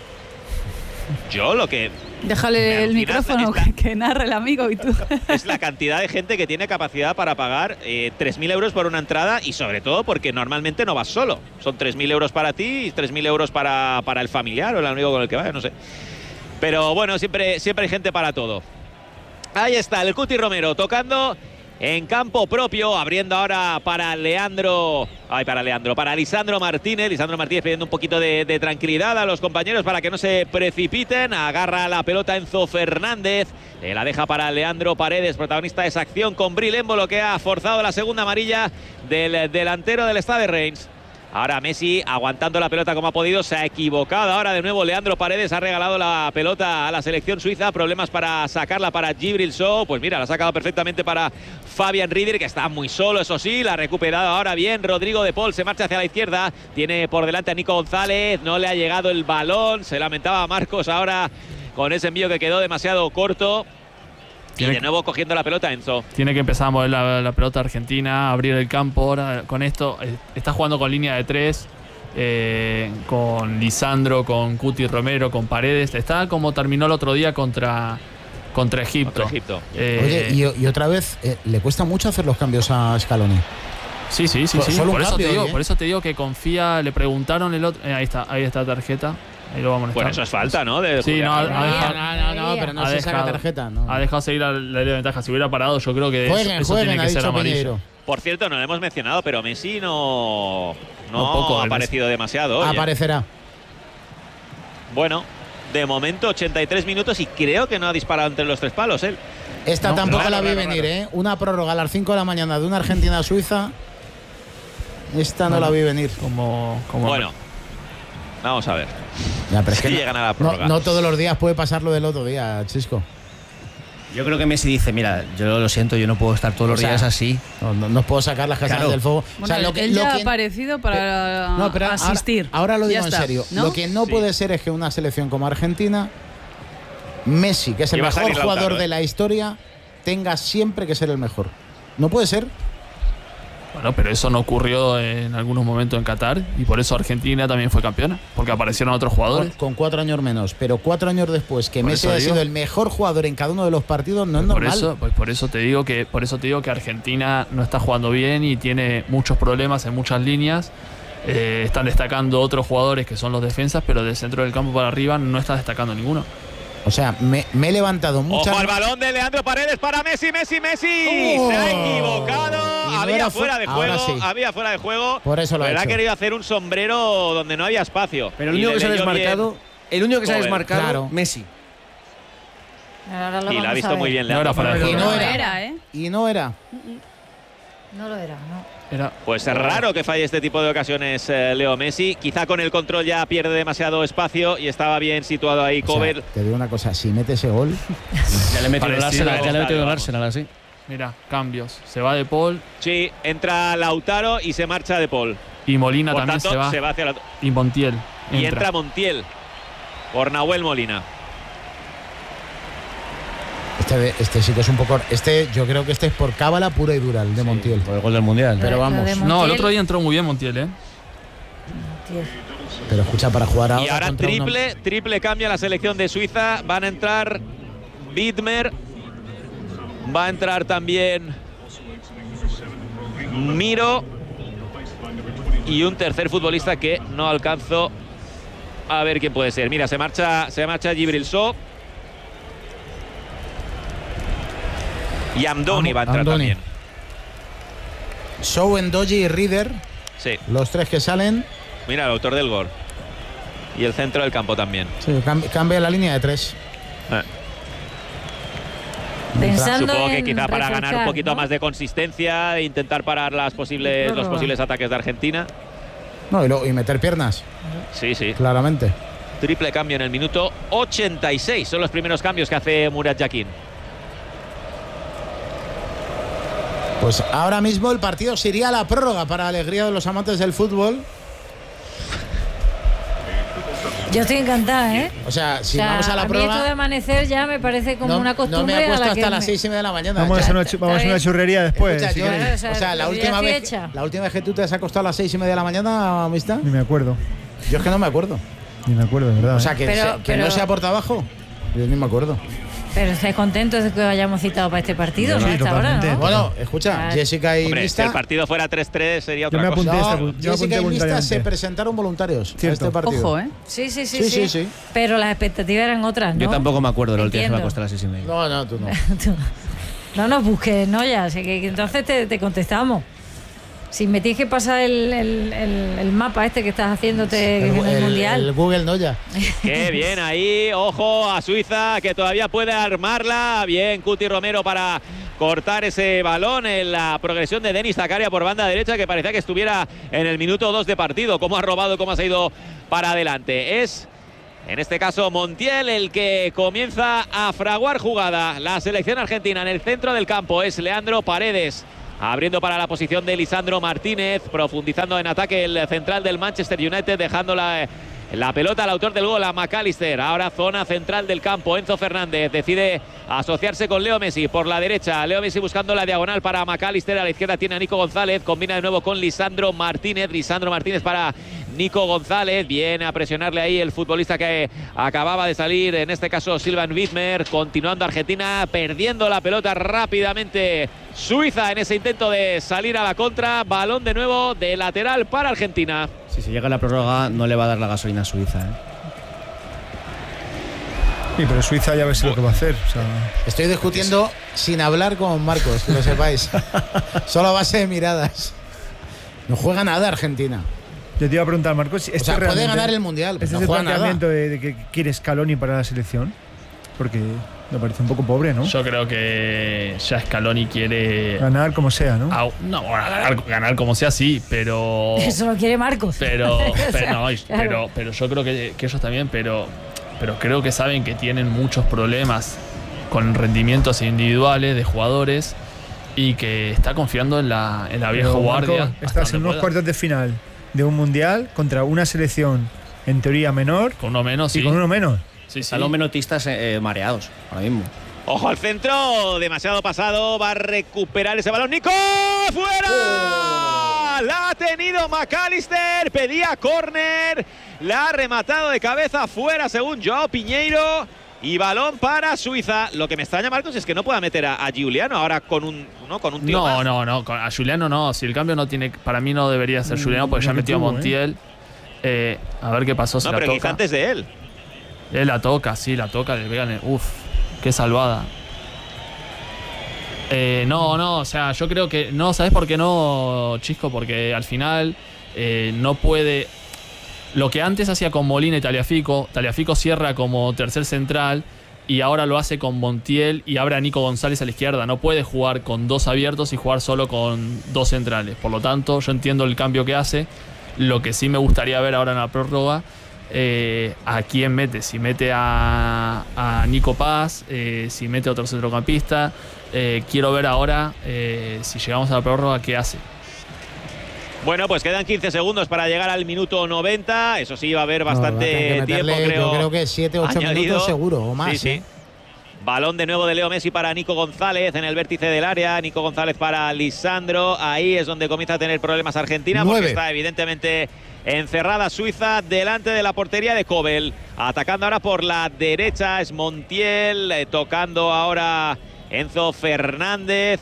Yo lo que Me Déjale el alucina micrófono esta- que, que narre el amigo y tú. es la cantidad de gente que tiene capacidad para pagar eh, tres mil euros por una entrada y sobre todo porque normalmente no vas solo. Son tres mil euros para ti y tres mil euros para, para el familiar o el amigo con el que vayas, no sé. Pero bueno, siempre, siempre hay gente para todo. Ahí está el Cuti Romero tocando en campo propio, abriendo ahora para Leandro, ay, para Leandro, para Lisandro Martínez. Lisandro Martínez pidiendo un poquito de, de tranquilidad a los compañeros para que no se precipiten. Agarra la pelota Enzo Fernández, eh, la deja para Leandro Paredes, protagonista de esa acción con Bril Embolo, que ha forzado la segunda amarilla del delantero del Stade Reims. Ahora Messi aguantando la pelota como ha podido, se ha equivocado ahora de nuevo Leandro Paredes, ha regalado la pelota a la selección suiza, problemas para sacarla para Djibril Sow, pues mira, la ha sacado perfectamente para Fabian Rieder, que está muy solo, eso sí, la ha recuperado ahora bien Rodrigo de Paul, se marcha hacia la izquierda, tiene por delante a Nico González, no le ha llegado el balón, se lamentaba Marcos ahora con ese envío que quedó demasiado corto. Y de nuevo cogiendo la pelota Enzo. Tiene que empezar a mover la, la pelota argentina, abrir el campo. Ahora con esto eh, está jugando con línea de tres, eh, con Lisandro, con Cuti Romero, con Paredes. Está como terminó el otro día contra, contra Egipto. Contra Egipto. Eh, Oye, y, y otra vez, eh, ¿le cuesta mucho hacer los cambios a Scaloni? Sí, sí, sí. sí. Solo Por, un eso cambio, te digo, ¿eh? por eso te digo que confía. Le preguntaron el otro. Eh, ahí está, ahí está la tarjeta. Ahí lo vamos a Bueno, eso es falta, ¿no? De sí, no, ha, ha dejado, no, no, no, pero no se dejado, saca tarjeta. No. Ha dejado seguir la, la ley de ventaja. Si hubiera parado, yo creo que jueguen, eso, eso jueguen, tiene que ser amarillo. Por cierto, no lo hemos mencionado, pero Messi no, no, no poco, ha aparecido Messi. demasiado. Oye. Aparecerá. Bueno, de momento ochenta y tres minutos y creo que no ha disparado entre los tres palos él. Esta no, tampoco raro, la vi raro, venir, raro. ¿eh? Una prórroga a las cinco de la mañana de una Argentina-Suiza. Esta no, no la vi venir. Como, como bueno, vamos a ver. Ya, pero es si que llegan a la no, prórroga. no todos los días puede pasar lo del otro día, Chisco. Yo creo que Messi dice, mira, yo lo siento, yo no puedo estar todos los O sea, días así. No, no, no puedo sacar las castañas Claro. del fuego. Bueno, o sea, lo que, él ya lo ha que, aparecido para no, pero asistir. Ahora, ahora lo Ya digo en está, serio. ¿no? Lo que no Sí. puede ser es que una selección como Argentina, Messi, que es el Iba a mejor salir jugador Lautaro, de ¿eh? la historia, tenga siempre que ser el mejor. No puede ser. Bueno, pero eso no ocurrió en algunos momentos en Qatar y por eso Argentina también fue campeona, porque aparecieron otros Con, jugadores. con cuatro años menos, pero cuatro años después que Por Messi eso ha digo. sido el mejor jugador en cada uno de los partidos, no es Por normal. eso, pues por eso te digo que por eso te digo que Argentina no está jugando bien y tiene muchos problemas en muchas líneas. Eh, están destacando otros jugadores que son los defensas, pero del centro del campo para arriba no está destacando ninguno. O sea, me, me he levantado muchas. Ojo al balón de Leandro Paredes para Messi, Messi, Messi. Oh. Se ha equivocado. Y no había era fuera de fu- ahora juego. sí. Había fuera de juego. Por eso lo ha Pero ha hecho. querido hacer un sombrero donde no había espacio. Pero el Y único le que se ha leyó desmarcado, bien. el único que se ha Joder, desmarcado, claro. Messi. Ahora lo Y la ha vamos visto a ver. muy bien No era Leandro fuera de Paredes. Y no No era. era, ¿eh? Y no era. No lo era, no. Era, Pues es raro que falle este tipo de ocasiones eh, Leo Messi. Quizá con el control ya pierde demasiado espacio y estaba bien situado ahí O sea, Kover. te digo una cosa, si mete ese gol, Ya le he metido el Parecido, Arsenal, ya le he metido el vamos. Arsenal así. mira, cambios. Se va De Paul Sí, entra Lautaro y se marcha De Paul. y Molina Por también tanto, se va. se va hacia la... Y Montiel Y entra. entra Montiel por Nahuel Molina. este, de- este sí que es un poco. Este, yo creo que este es por cábala pura y dura, el de Montiel. Por el gol del Mundial. Pero Lo de vamos. Montiel, No, el otro día entró muy bien Montiel, ¿eh? tío. Pero escucha, para jugar ahora. Y ahora contra uno- triple, triple cambia la selección de Suiza. Van a entrar Widmer. Va a entrar también Miro. Y un tercer futbolista que no alcanzo a ver quién puede ser. Mira, se marcha, se marcha Djibril Sow. Y Amdouni va a entrar Amdouni. también. Sow, Ndoye y Rieder, Sí, los tres que salen. mira, el autor del gol. Y el centro del campo también. Sí, cam- cambia la línea de tres. Eh. Pensando Supongo que en quizá para ganar un refrescar, poquito ¿no? más de consistencia e intentar parar las posibles, los Prórroga. posibles ataques de Argentina. No, y, lo- y meter piernas, Sí, sí. claramente. Triple cambio en el minuto ochenta y seis. Son los primeros cambios que hace Murat Yakin. Pues ahora mismo el partido se iría a la prórroga para alegría de los amantes del fútbol. Yo estoy encantada, ¿eh? O sea, si O sea, vamos a la mí prórroga. esto de amanecer ya me parece como no, una no costumbre me acuesto a la hasta que las me- seis y media de la mañana. Vamos a Ya. hacer una, chu- vamos a hacer una churrería después. Escucha, si yo- queréis. Claro, o sea, o sea, la yo ya última, estoy vez, hecha. la última vez que tú te has acostado a las seis y media de la mañana, amistad, Ni me acuerdo. yo es que no me acuerdo. Ni me acuerdo, de verdad. O sea, ¿eh? que, Pero- se- que pero- no sea por trabajo. Yo ni me acuerdo. Pero estáis contentos de que os hayamos citado para este partido, Sí, ¿no? Hasta ahora, totalmente. ¿no? Bueno, escucha, Ah. Jessica y Hombre, si Mista. el partido fuera tres tres sería Yo otra me cosa. apunté esta- No, yo me Jessica apunté y Mista voluntariamente. se presentaron voluntarios a Cierto. este partido. Ojo, ¿eh? Sí, sí, sí, Sí, sí, sí, sí. Pero las expectativas eran otras, ¿no? Yo tampoco me acuerdo la última vez que me Entiendo. acosté a las seis y media. No, no, tú no. No nos busques, ¿no? Ya, así que, que entonces te, te contestamos. Si me tienes que pasar el, el, el, el mapa este que estás haciéndote el, en el, el Mundial. El Google Noya. Qué bien ahí, ojo a Suiza que todavía puede armarla. Bien, Cuti Romero para cortar ese balón en la progresión de Denis Zakaria por banda derecha, que parecía que estuviera en el minuto dos de partido. Cómo ha robado, cómo ha ido para adelante. Es, en este caso, Montiel el que comienza a fraguar jugada. La selección argentina en el centro del campo es Leandro Paredes, abriendo para la posición de Lisandro Martínez, profundizando en ataque el central del Manchester United, dejando la, la pelota al autor del gol, a McAllister. Ahora zona central del campo, Enzo Fernández decide asociarse con Leo Messi por la derecha. Leo Messi buscando la diagonal para McAllister, a la izquierda tiene a Nico González, combina de nuevo con Lisandro Martínez. Lisandro Martínez para Nico González, viene a presionarle ahí el futbolista que acababa de salir, en este caso Silvan Widmer. Continuando Argentina, perdiendo la pelota rápidamente Suiza en ese intento de salir a la contra. Balón de nuevo de lateral para Argentina. Si se llega a la prórroga no le va a dar la gasolina a Suiza, ¿eh? Sí, pero Suiza ya ves lo que va a hacer. O sea... Estoy discutiendo sin hablar con Marcos, que lo sepáis. Solo a base de miradas. No juega nada Argentina. Yo te iba a preguntar, Marcos, ¿este o sea, puede ganar el Mundial, pero ¿este no es el juega planteamiento nada. de, de que quiere Scaloni para la selección? Porque me parece un poco pobre, ¿no? Yo creo que ya Scaloni quiere ganar como sea, ¿no? Ah, no, ganar, ganar como sea, sí, pero... Eso lo quiere Marcos. Pero, pero, no, claro. pero, pero yo creo que, que ellos también, pero, pero creo que saben que tienen muchos problemas con rendimientos individuales de jugadores y que está confiando en la, en la vieja Pero, guardia. Marco, estás en unos pueda. cuartos de final de un mundial contra una selección en teoría menor. Con uno menos, y sí. con uno menos. Sí, sí. Están los menotistas eh, mareados ahora mismo. Ojo al centro, demasiado pasado, va a recuperar ese balón. ¡Nico! ¡Fuera! Oh. La ha tenido McAllister, pedía córner, la ha rematado de cabeza fuera según Joao Piñeiro. Y balón para Suiza. Lo que me extraña, Marcos, es que no pueda meter a, a Giuliano ahora con un, ¿no? con un tío No, más. no, no, a Giuliano no. Si el cambio no tiene, para mí no debería ser Giuliano, porque ya metió a Montiel. Eh, a ver qué pasó. No, si pero la quizá toca. antes de él. Él la toca, sí, la toca, le pegan. Uf, qué salvada. Eh, no, no, o sea, yo creo que no, ¿sabes por qué no, Chisco? Porque al final eh, no puede. Lo que antes hacía con Molina y Tagliafico, Tagliafico cierra como tercer central y ahora lo hace con Montiel y abre a Nico González a la izquierda. No puede jugar con dos abiertos y jugar solo con dos centrales. Por lo tanto, yo entiendo el cambio que hace. Lo que sí me gustaría ver ahora en la prórroga, eh, a quién mete. Si mete a, a Nico Paz, eh, si mete a otro centrocampista. Eh, quiero ver ahora, eh, si llegamos a la prórroga, qué hace. Bueno, pues quedan quince segundos para llegar al minuto noventa. Eso sí, va a haber bastante no, tiempo, creo. Yo creo que siete, ocho minutos seguro o más. Sí, sí. ¿eh? Balón de nuevo de Leo Messi para Nico González en el vértice del área. Nico González para Lisandro. Ahí es donde comienza a tener problemas Argentina, Nueve. porque está evidentemente encerrada Suiza delante de la portería de Kobel. Atacando ahora por la derecha es Montiel, eh, tocando ahora Enzo Fernández.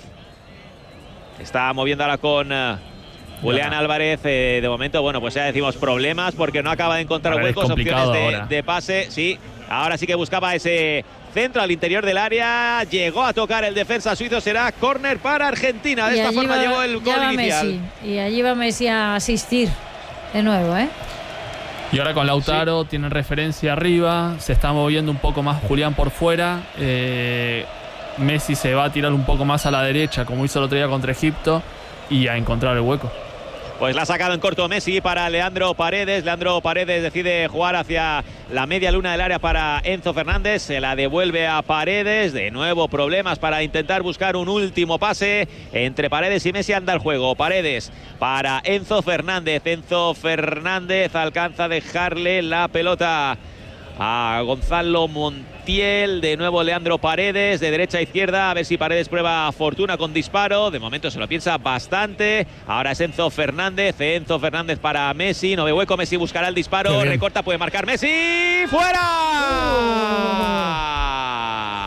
Está moviendo ahora con uh, Julián Álvarez. Eh, de momento, bueno, pues ya decimos problemas porque no acaba de encontrar Ahora es huecos, opciones complicado de, de pase. Sí, ahora sí que buscaba ese centro al interior del área. Llegó a tocar el defensa suizo. Será córner para Argentina. De Y esta allí forma va- llegó el ya gol va inicial. Messi. Y allí va Messi a asistir de nuevo, ¿eh? Y ahora con Lautaro tienen referencia arriba, se está moviendo un poco más Julián por fuera. Eh, Messi se va a tirar un poco más a la derecha, como hizo el otro día contra Egipto, y a encontrar el hueco. Pues la ha sacado en corto Messi para Leandro Paredes. Leandro Paredes decide jugar hacia la media luna del área para Enzo Fernández. Se la devuelve a Paredes. De nuevo problemas para intentar buscar un último pase. Entre Paredes y Messi anda el juego. Paredes para Enzo Fernández. Enzo Fernández alcanza a dejarle la pelota a Gonzalo Montiel. De nuevo Leandro Paredes de derecha a izquierda, a ver si Paredes prueba fortuna con disparo. De momento se lo piensa bastante. Ahora es Enzo Fernández. Enzo Fernández para Messi, no ve hueco. Messi buscará el disparo, recorta, puede marcar Messi. ¡Fuera! Uh,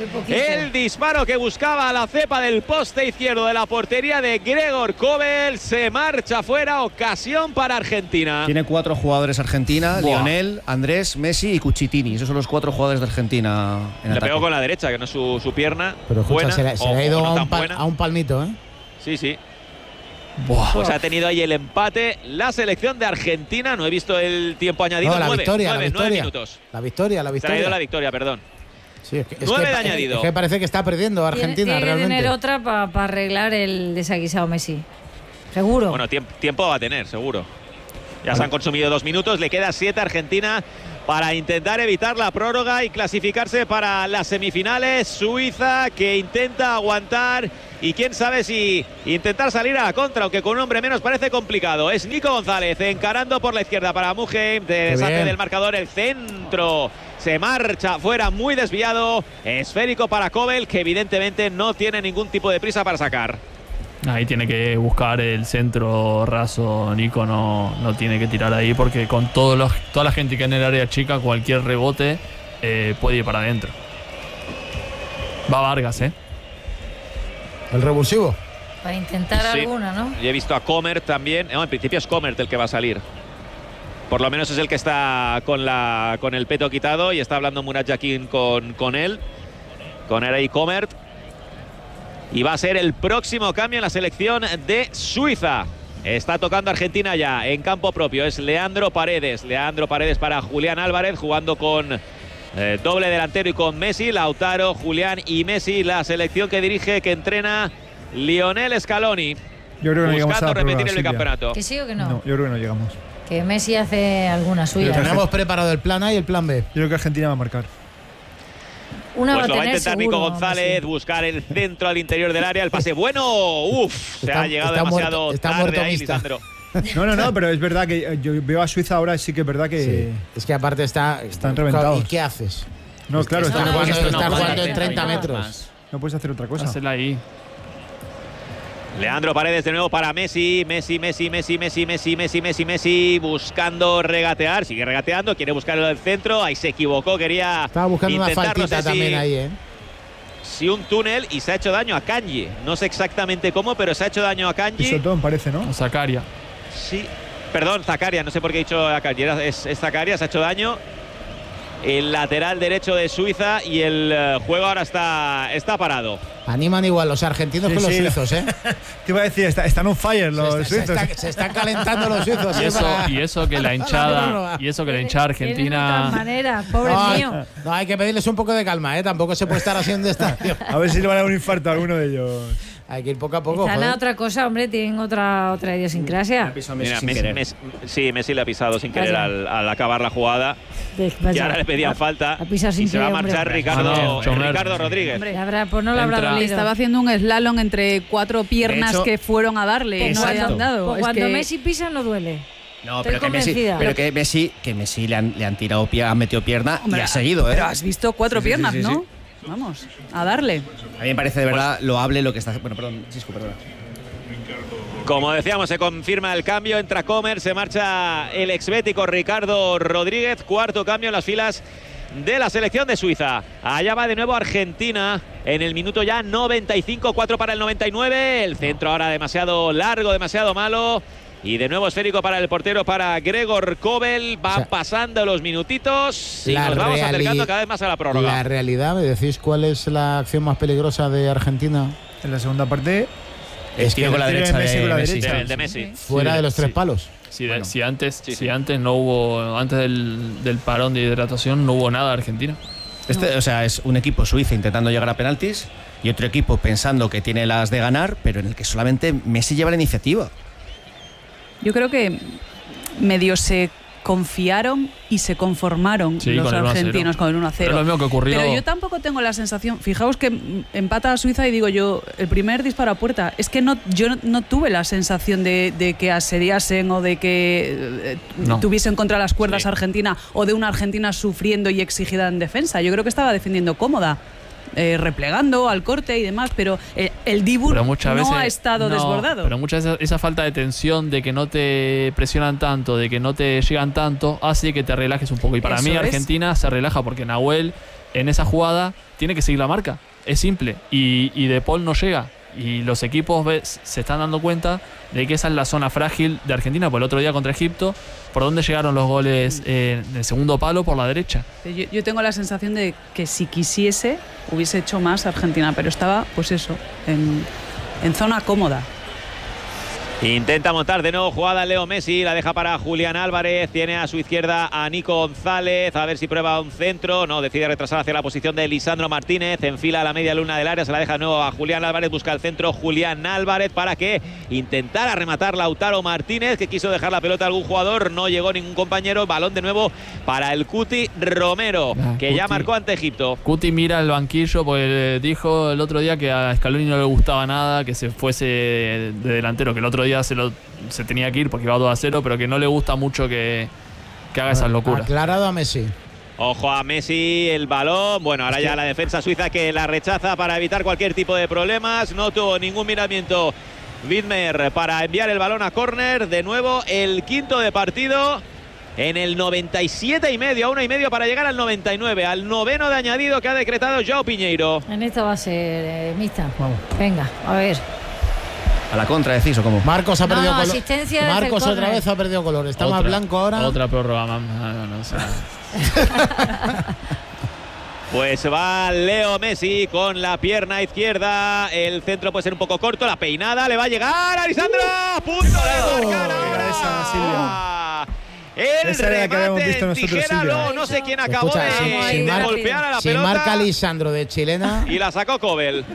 El disparo que buscaba la cepa del poste izquierdo de la portería de Gregor Kobel se marcha fuera. Ocasión para Argentina. Tiene cuatro jugadores Argentina: Buah. Lionel, Andrés, Messi y Cucitini. Esos son los cuatro jugadores de Argentina en Le ataque. pegó con la derecha, que no es su, su pierna. Pero escucha, buena, se le, se le ha ido o, o a, no un pal, a un palmito, ¿eh? Sí, sí. Buah. Pues ha tenido ahí el empate la selección de Argentina. No he visto el tiempo añadido. No, la nueve, victoria, nueve, la victoria. nueve minutos. La victoria, la Se ha victoria. ido la victoria, perdón. Sí, es que, es nueve que, de añadido. Es que parece que está perdiendo Argentina tiene, tiene realmente. que tener otra para pa arreglar el desaguisado Messi. Seguro. Bueno, tiemp tiempo va a tener, seguro. Ya se han consumido dos minutos. Le queda siete a Argentina para intentar evitar la prórroga y clasificarse para las semifinales. Suiza, que intenta aguantar y quién sabe si intentar salir a la contra, aunque con un hombre menos parece complicado. Es Nico González encarando por la izquierda para Muheim. Deshace del marcador el centro. Se marcha fuera, muy desviado. Esférico para Kobel, que evidentemente no tiene ningún tipo de prisa para sacar. Ahí tiene que buscar el centro raso. Nico no, no tiene que tirar ahí, porque con todos los, toda la gente que en el área chica, cualquier rebote eh, puede ir para adentro. Va Vargas, ¿eh? El revulsivo. Para intentar Sí. alguna, ¿no? Y he visto a Comert también. No, en principio es Comert el que va a salir. Por lo menos es el que está con, la, con el peto quitado y está hablando Murat Yakin con, con él. Con Eray Comert. Y va a ser el próximo cambio en la selección de Suiza. Está tocando Argentina ya en campo propio. Es Leandro Paredes. Leandro Paredes para Julián Álvarez, jugando con eh, doble delantero y con Messi. Lautaro, Julián y Messi. La selección que dirige, que entrena Lionel Scaloni. Yo creo que no llegamos a buscando la repetir prórroga, el Silvia. campeonato. ¿Que sí o que no? No, yo creo que no llegamos. Que Messi hace alguna suya. Tenemos preparado el plan A y el plan B. Yo creo que Argentina va a marcar. Una Pues lo va a tener intentar seguro, Nico González, Messi. buscar el centro al interior del área. El pase bueno. Uf, se Está- ha llegado está demasiado muerto- está tarde muerto ahí, Mista. Lisandro. No, no, no, pero es verdad que eh, yo veo a Suiza ahora, sí que es verdad que. Sí. Es que aparte está. Están reventados. ¿Y qué haces? No, claro, Están están jugando, jugando, están no, jugando no, en no, treinta no, metros. no puedes hacer otra cosa. Hacela ahí. Leandro Paredes de nuevo para Messi. Messi, Messi, Messi, Messi, Messi, Messi, Messi, Messi. Buscando regatear. Sigue regateando. Quiere buscar el centro. Ahí se equivocó. Quería Estaba buscando una intentar, faltita no sé también si, ahí, ¿eh? si un túnel, y se ha hecho daño a Kanji. No sé exactamente cómo, pero se ha hecho daño a Kanji. Pisotón parece, ¿no? A Zakaria. Sí. Perdón, Zakaria. No sé por qué he dicho a Kanji. Era- Es, es Zakaria. Se ha hecho daño. El lateral derecho de Suiza y el eh, juego ahora está, está parado. Animan igual los argentinos Sí, que los sí, suizos, ¿eh? Te iba a decir, está- están on fire los se, se suizos. está- se están calentando los suizos. Y ¿eh? eso, Para- y eso que la hinchada, y eso que la hinchada Tienen otras argentina. maneras, pobre No, mío. no, hay que pedirles un poco de calma, ¿eh? Tampoco se puede estar haciendo estadio. A ver si le van a dar un infarto a alguno de ellos. Hay que ir poco a poco. Están a joder. otra cosa, hombre, tienen otra, otra idiosincrasia. Mira, Messi, Messi- sí, Messi le ha pisado sin querer Vaya. al, al acabar la jugada. De- Y vaya. ahora le pedían Ha- falta. ha pisado Y sin se va a querer, hombre. marchar Ricardo, Ah, no, eh, Ricardo Rodríguez. Le habrá- pues no le habrá Entra- dolido. Estaba haciendo un slalom entre cuatro piernas De hecho- que fueron a darle y no Exacto. le han dado. Pues Es cuando que- Messi pisa no duele. No, Estoy pero que Messi, convencida. pero que Messi, que Messi le han, le han tirado pie, ha metido pierna Hombre, y ha seguido, ¿eh? Pero has visto cuatro Sí, sí, piernas, sí, sí, ¿no? sí. Vamos, a darle. A mí me parece de verdad loable lo que está haciendo. Bueno, perdón, Chisco, perdona. Como decíamos, se confirma el cambio. Entra Comer, se marcha el exbético Ricardo Rodríguez. Cuarto cambio en las filas de la selección de Suiza. Allá va de nuevo Argentina en el minuto ya noventa y cinco, cuatro para el noventa y nueve. El centro ahora demasiado largo, demasiado malo. Y de nuevo esférico para el portero, para Gregor Kobel. Van O sea, pasando los minutitos y la nos vamos reali- acercando cada vez más a la prórroga. La realidad, ¿me decís cuál es la acción más peligrosa de Argentina? En la segunda parte, Es que con la tiro de derecha Messi de con la Messi. derecha. De, de Messi. Fuera Sí, de los tres sí. palos. Si, de- Bueno. si antes, Sí, sí. si antes no hubo, antes del, del parón de hidratación no hubo nada de Argentina. Este, o sea, es un equipo Suiza intentando llegar a penaltis y otro equipo pensando que tiene las de ganar, pero en el que solamente Messi lleva la iniciativa. Yo creo que medio se confiaron y se conformaron Sí, los con el uno a cero. argentinos con el uno a cero. Pero es lo mismo que ocurrió. Pero yo tampoco tengo la sensación, fijaos que mm, empata a Suiza y digo yo, el primer disparo a puerta, es que no, yo no, no tuve la sensación de, de que asediasen o de que eh, No. tuviesen contra las cuerdas Sí. a Argentina o de una Argentina sufriendo y exigida en defensa. Yo creo que estaba defendiendo cómoda. eh, replegando al corte y demás, pero eh, el Dibu Pero muchas no veces ha estado no, desbordado. Pero muchas veces esa falta de tensión, de que no te presionan tanto, de que no te llegan tanto, hace que te relajes un poco. Y para Eso mí es. Argentina se relaja porque Nahuel en esa jugada tiene que seguir la marca. Es simple. Y, y De Paul no llega. Y los equipos ves, se están dando cuenta de que esa es la zona frágil de Argentina. Por el otro día contra Egipto, ¿por dónde llegaron los goles? Eh, en el segundo palo, por la derecha. Yo, yo tengo la sensación de que si quisiese, hubiese hecho más Argentina, pero estaba, pues eso, en, en zona cómoda. Intenta montar de nuevo jugada Leo Messi, la deja para Julián Álvarez, tiene a su izquierda a Nico González, a ver si prueba un centro, no, decide retrasar hacia la posición de Lisandro Martínez, enfila a la media luna del área, se la deja de nuevo a Julián Álvarez, busca el centro Julián Álvarez para que intentara rematar Lautaro Martínez, que quiso dejar la pelota a algún jugador, no llegó ningún compañero, balón de nuevo para el Cuti Romero, ah, que Cuti, ya marcó ante Egipto. Cuti mira el banquillo, porque dijo el otro día que a Scaloni no le gustaba nada que se fuese de delantero, que el otro día Se, lo, se tenía que ir porque iba dos a cero, pero que no le gusta mucho que, que haga esas locuras. Aclarado a Messi. Ojo a Messi, el balón. Bueno, ahora ya la defensa suiza que la rechaza para evitar cualquier tipo de problemas. No tuvo ningún miramiento Widmer para enviar el balón a córner. De nuevo, el quinto de partido. En el noventa y siete y medio, a uno y medio para llegar al noventa y nueve, al noveno de añadido que ha decretado Joao Piñeiro. En esta va a ser eh, mixta. Vamos. Venga, a ver. ¿A la contra decís o cómo? Marcos ha perdido no, color. Asistencia Marcos otra vez ha perdido color. Está otra, más blanco ahora. Otra prórroga, mamá. No, no, no, Pues va Leo Messi con la pierna izquierda. El centro puede ser un poco corto. La peinada le va a llegar a Lisandro. ¡A punto de marcar ahora! Esa, Silvia. El Esa era la que habíamos visto remate en nosotros, tijera, Silvia. no, no sé quién acabó Escucha, de, si, si de mar, golpear a la si pelota. marca Lisandro de chilena. Y la sacó Kobel.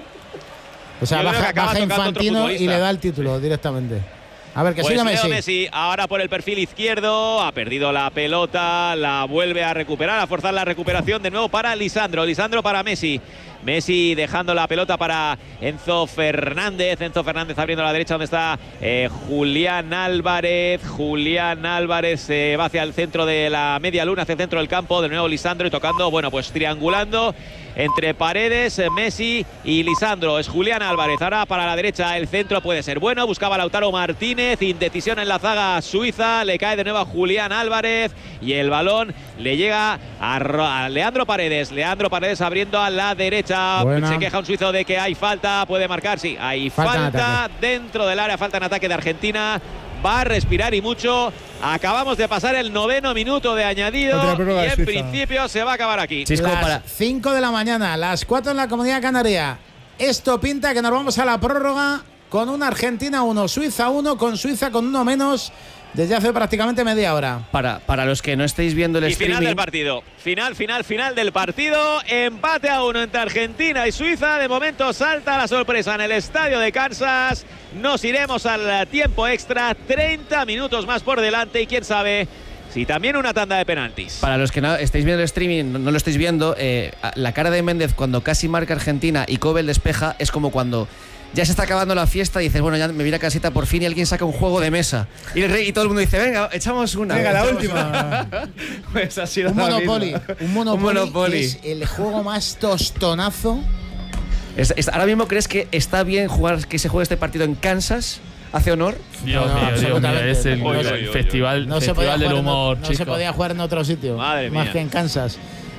O sea, Yo baja, baja Infantino y le da el título directamente. A ver, que pues siga Leo Messi. Messi, ahora por el perfil izquierdo, ha perdido la pelota, la vuelve a recuperar, a forzar la recuperación de nuevo para Lisandro, Lisandro para Messi. Messi dejando la pelota para Enzo Fernández, Enzo Fernández abriendo a la derecha donde está eh, Julián Álvarez, Julián Álvarez se eh, va hacia el centro de la media luna, hacia el centro del campo, de nuevo Lisandro y tocando, bueno, pues triangulando entre Paredes, Messi y Lisandro. Es Julián Álvarez, ahora para la derecha el centro puede ser bueno, buscaba Lautaro Martínez, indecisión en la zaga suiza, le cae de nuevo a Julián Álvarez y el balón le llega a, a Leandro Paredes, Leandro Paredes abriendo a la derecha. Buena. Se queja un suizo de que hay falta, puede marcar, sí, hay falta, falta dentro del área, falta en ataque de Argentina. Va a respirar y mucho. Acabamos de pasar el noveno minuto de añadido y en principio se va a acabar aquí. Sí, las para... cinco de la mañana, las cuatro en la Comunidad Canaria. Esto pinta que nos vamos a la prórroga con una Argentina uno, Suiza uno, con Suiza con uno menos desde hace prácticamente media hora. Para, para los que no estéis viendo el y streaming... final del partido. Final, final, final del partido. Empate a uno entre Argentina y Suiza. De momento salta la sorpresa en el estadio de Kansas. Nos iremos al tiempo extra. treinta minutos más por delante y quién sabe si también una tanda de penaltis. Para los que no estáis viendo el streaming, no, no lo estáis viendo, eh, la cara de Méndez cuando casi marca Argentina y Kobel despeja es como cuando... ya se está acabando la fiesta y dices, bueno, ya me voy a casita por fin y alguien saca un juego de mesa. Y, el rey, y todo el mundo dice, venga, echamos una. Venga, la última. Una. Pues así un, monopoly, un Monopoly. Un Monopoly. Es el juego más tostonazo. Es, es, ¿Ahora mismo crees que está bien jugar que se juegue este partido en Kansas? ¿Hace honor? Dios no, mío, no, Dios mío, es el, no, el no, no, festival, no festival del humor, en, no, chico. No se podía jugar en otro sitio. Madre más mía. que en Kansas.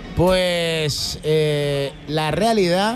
Pues eh, la realidad...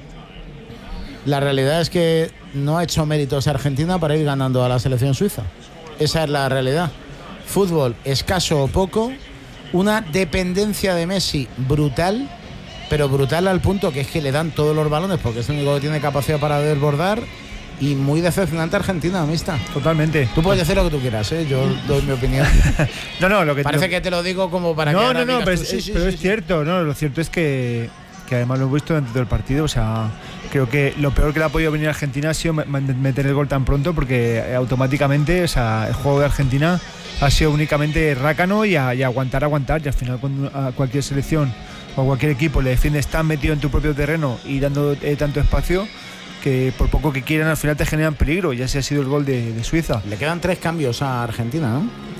La realidad es que no ha hecho méritos Argentina para ir ganando a la selección suiza. Esa es la realidad. Fútbol escaso o poco, una dependencia de Messi brutal, pero brutal al punto que es que le dan todos los balones porque es el único que tiene capacidad para desbordar. Y muy decepcionante Argentina, amista. Totalmente. Tú puedes decir lo que tú quieras, ¿eh? Yo doy mi opinión. no, no, lo que Parece lo... que te lo digo como para no, que... No, no, no, pero, tú, es, sí, sí, pero sí, es sí. cierto, ¿no? Lo cierto es que, que además lo he visto durante todo el partido, o sea, creo que lo peor que le ha podido venir a Argentina ha sido meter el gol tan pronto porque automáticamente, o sea, el juego de Argentina ha sido únicamente rácano y, a, y aguantar, aguantar, y al final cuando a cualquier selección o a cualquier equipo le defiendes tan metido en tu propio terreno y dando eh, tanto espacio, que por poco que quieran al final te generan peligro, y así ha sido el gol de, de Suiza. Le quedan tres cambios a Argentina, ¿no?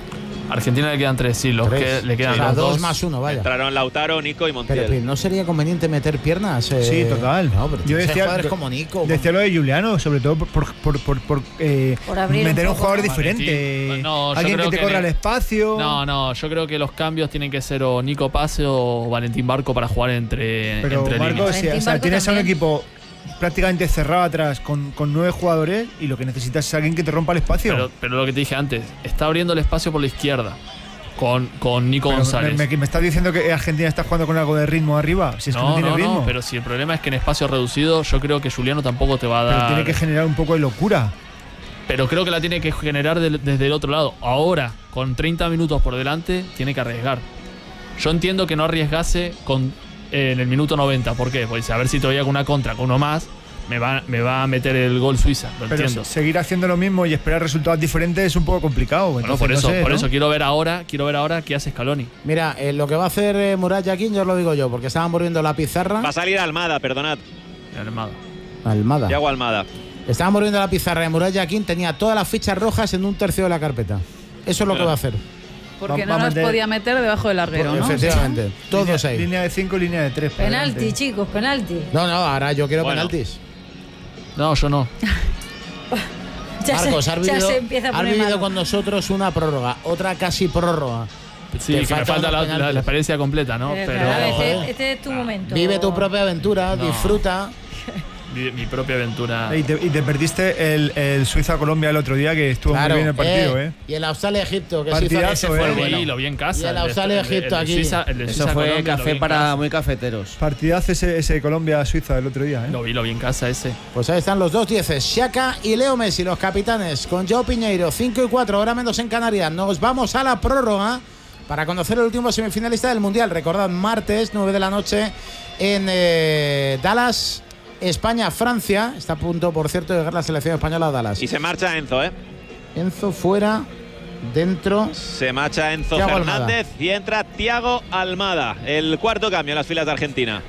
Argentina le quedan tres, sí, los Tres. que le quedan O sea, los dos dos. más uno, vaya. Entraron Lautaro, Nico y Montiel. Pero, pero ¿no sería conveniente meter piernas? Eh, Sí, total. No, pero Yo tienes decía, jugadores como Nico. decía lo de Juliano, sobre todo por, por, por, por, por, eh, Por abrir meter un un poco, jugador ¿no? diferente. Valentín. No, yo Alguien que creo te que corra en el el- espacio. No, no, yo creo que los cambios tienen que ser o Nico Pase o Valentín Barco para jugar entre, Pero entre Marco, líneas. si, o sea, tienes a un equipo prácticamente cerrado atrás con, con nueve jugadores y lo que necesitas es alguien que te rompa el espacio. Pero, pero lo que te dije antes, está abriendo el espacio por la izquierda con, con Nico Pero González. Me, me, me estás diciendo que Argentina está jugando con algo de ritmo arriba. Si es que no, no, tiene no, ritmo. no, pero si el problema es que en espacio reducido, yo creo que Juliano tampoco te va a Pero dar. tiene que generar un poco de locura. Pero creo que la tiene que generar del- desde el otro lado. Ahora, con treinta minutos por delante, tiene que arriesgar. Yo entiendo que no arriesgase con, eh, en el minuto noventa. ¿Por qué? Pues a ver si todavía con una contra, con uno más, me va, me va a meter el gol Suiza. Lo Pero entiendo. se- seguir haciendo lo mismo y esperar resultados diferentes es un poco complicado. Bueno, Entonces, por no eso, sé, por ¿no? eso quiero ver ahora, quiero ver ahora qué hace Scaloni. Mira, eh, lo que va a hacer eh, Murat Yakin, yo os lo digo yo, porque estaban volviendo la pizarra. Va a salir Almada, perdonad. Almada. Almada. Yago Almada. Estaban volviendo la pizarra de Murat Yakin, tenía todas las fichas rojas en un tercio de la carpeta. Eso es lo que va a hacer. Porque Va- no va a las meter- podía meter debajo del larguero, ¿no? Efectivamente, todos línea, ahí. Línea de cinco, línea de tres. Penalti, chicos, penalti. No, no, ahora yo quiero Bueno. penaltis. No, yo no. Ya Marcos, se, has ya vivido, se empieza a has poner vivido malo. con nosotros una prórroga, otra casi prórroga. Sí, Te que me faltan falta los la, penaltis. la- la experiencia completa, ¿no? Pero, Pero claro, joder. este, este es tu momento. Vive tu propia aventura, No. disfruta. mi, mi propia aventura. Y te, y te perdiste el, el Suiza-Colombia el otro día, que estuvo Claro, muy bien el partido, ¿eh? Y el Australia-Egipto, que Partidazo, ese fue eh. el bueno. Sí, lo vi en casa. Y el de- Australia-Egipto de aquí. Suiza- el de Eso Suiza, fue Colombia, lo vi café en para casa. muy cafeteros. Partidazo ese, ese Colombia-Suiza el otro día, ¿eh? Lo vi, lo vi en casa ese. Pues ahí están los dos dieces, Xhaka y Leo Messi, los capitanes, con Joao Piñeiro, cinco y cuatro, ahora menos en Canarias. Nos vamos a la prórroga para conocer el último semifinalista del Mundial. Recordad, martes, nueve de la noche, en eh, Dallas, España, Francia. Está a punto, por cierto, de llegar la selección española a Dallas. Y se marcha Enzo, ¿eh? Enzo fuera, dentro. Se marcha Enzo Thiago Fernández y entra Thiago Almada, el cuarto cambio en las filas de Argentina.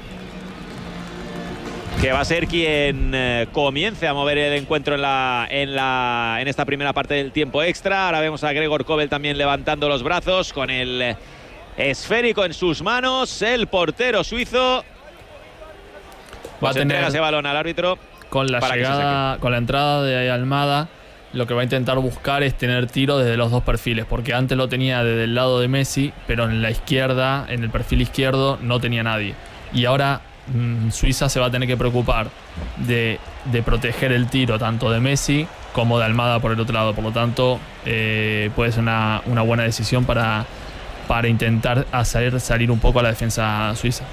Que va a ser quien eh, comience a mover el encuentro en, la, en, la, en esta primera parte del tiempo extra. Ahora vemos a Gregor Kobel también levantando los brazos con el eh, esférico en sus manos. El portero suizo Va a pues entrega tener ese balón al árbitro. con la para que se llegada, con la entrada de Almada, lo que va a intentar buscar es tener tiro desde los dos perfiles, porque antes lo tenía desde el lado de Messi, pero en la izquierda, en el perfil izquierdo, no tenía nadie. Y ahora mmm, Suiza se va a tener que preocupar de, de proteger el tiro tanto de Messi como de Almada por el otro lado. Por lo tanto, eh, puede ser una, una buena decisión para, para intentar hacer salir un poco a la defensa suiza.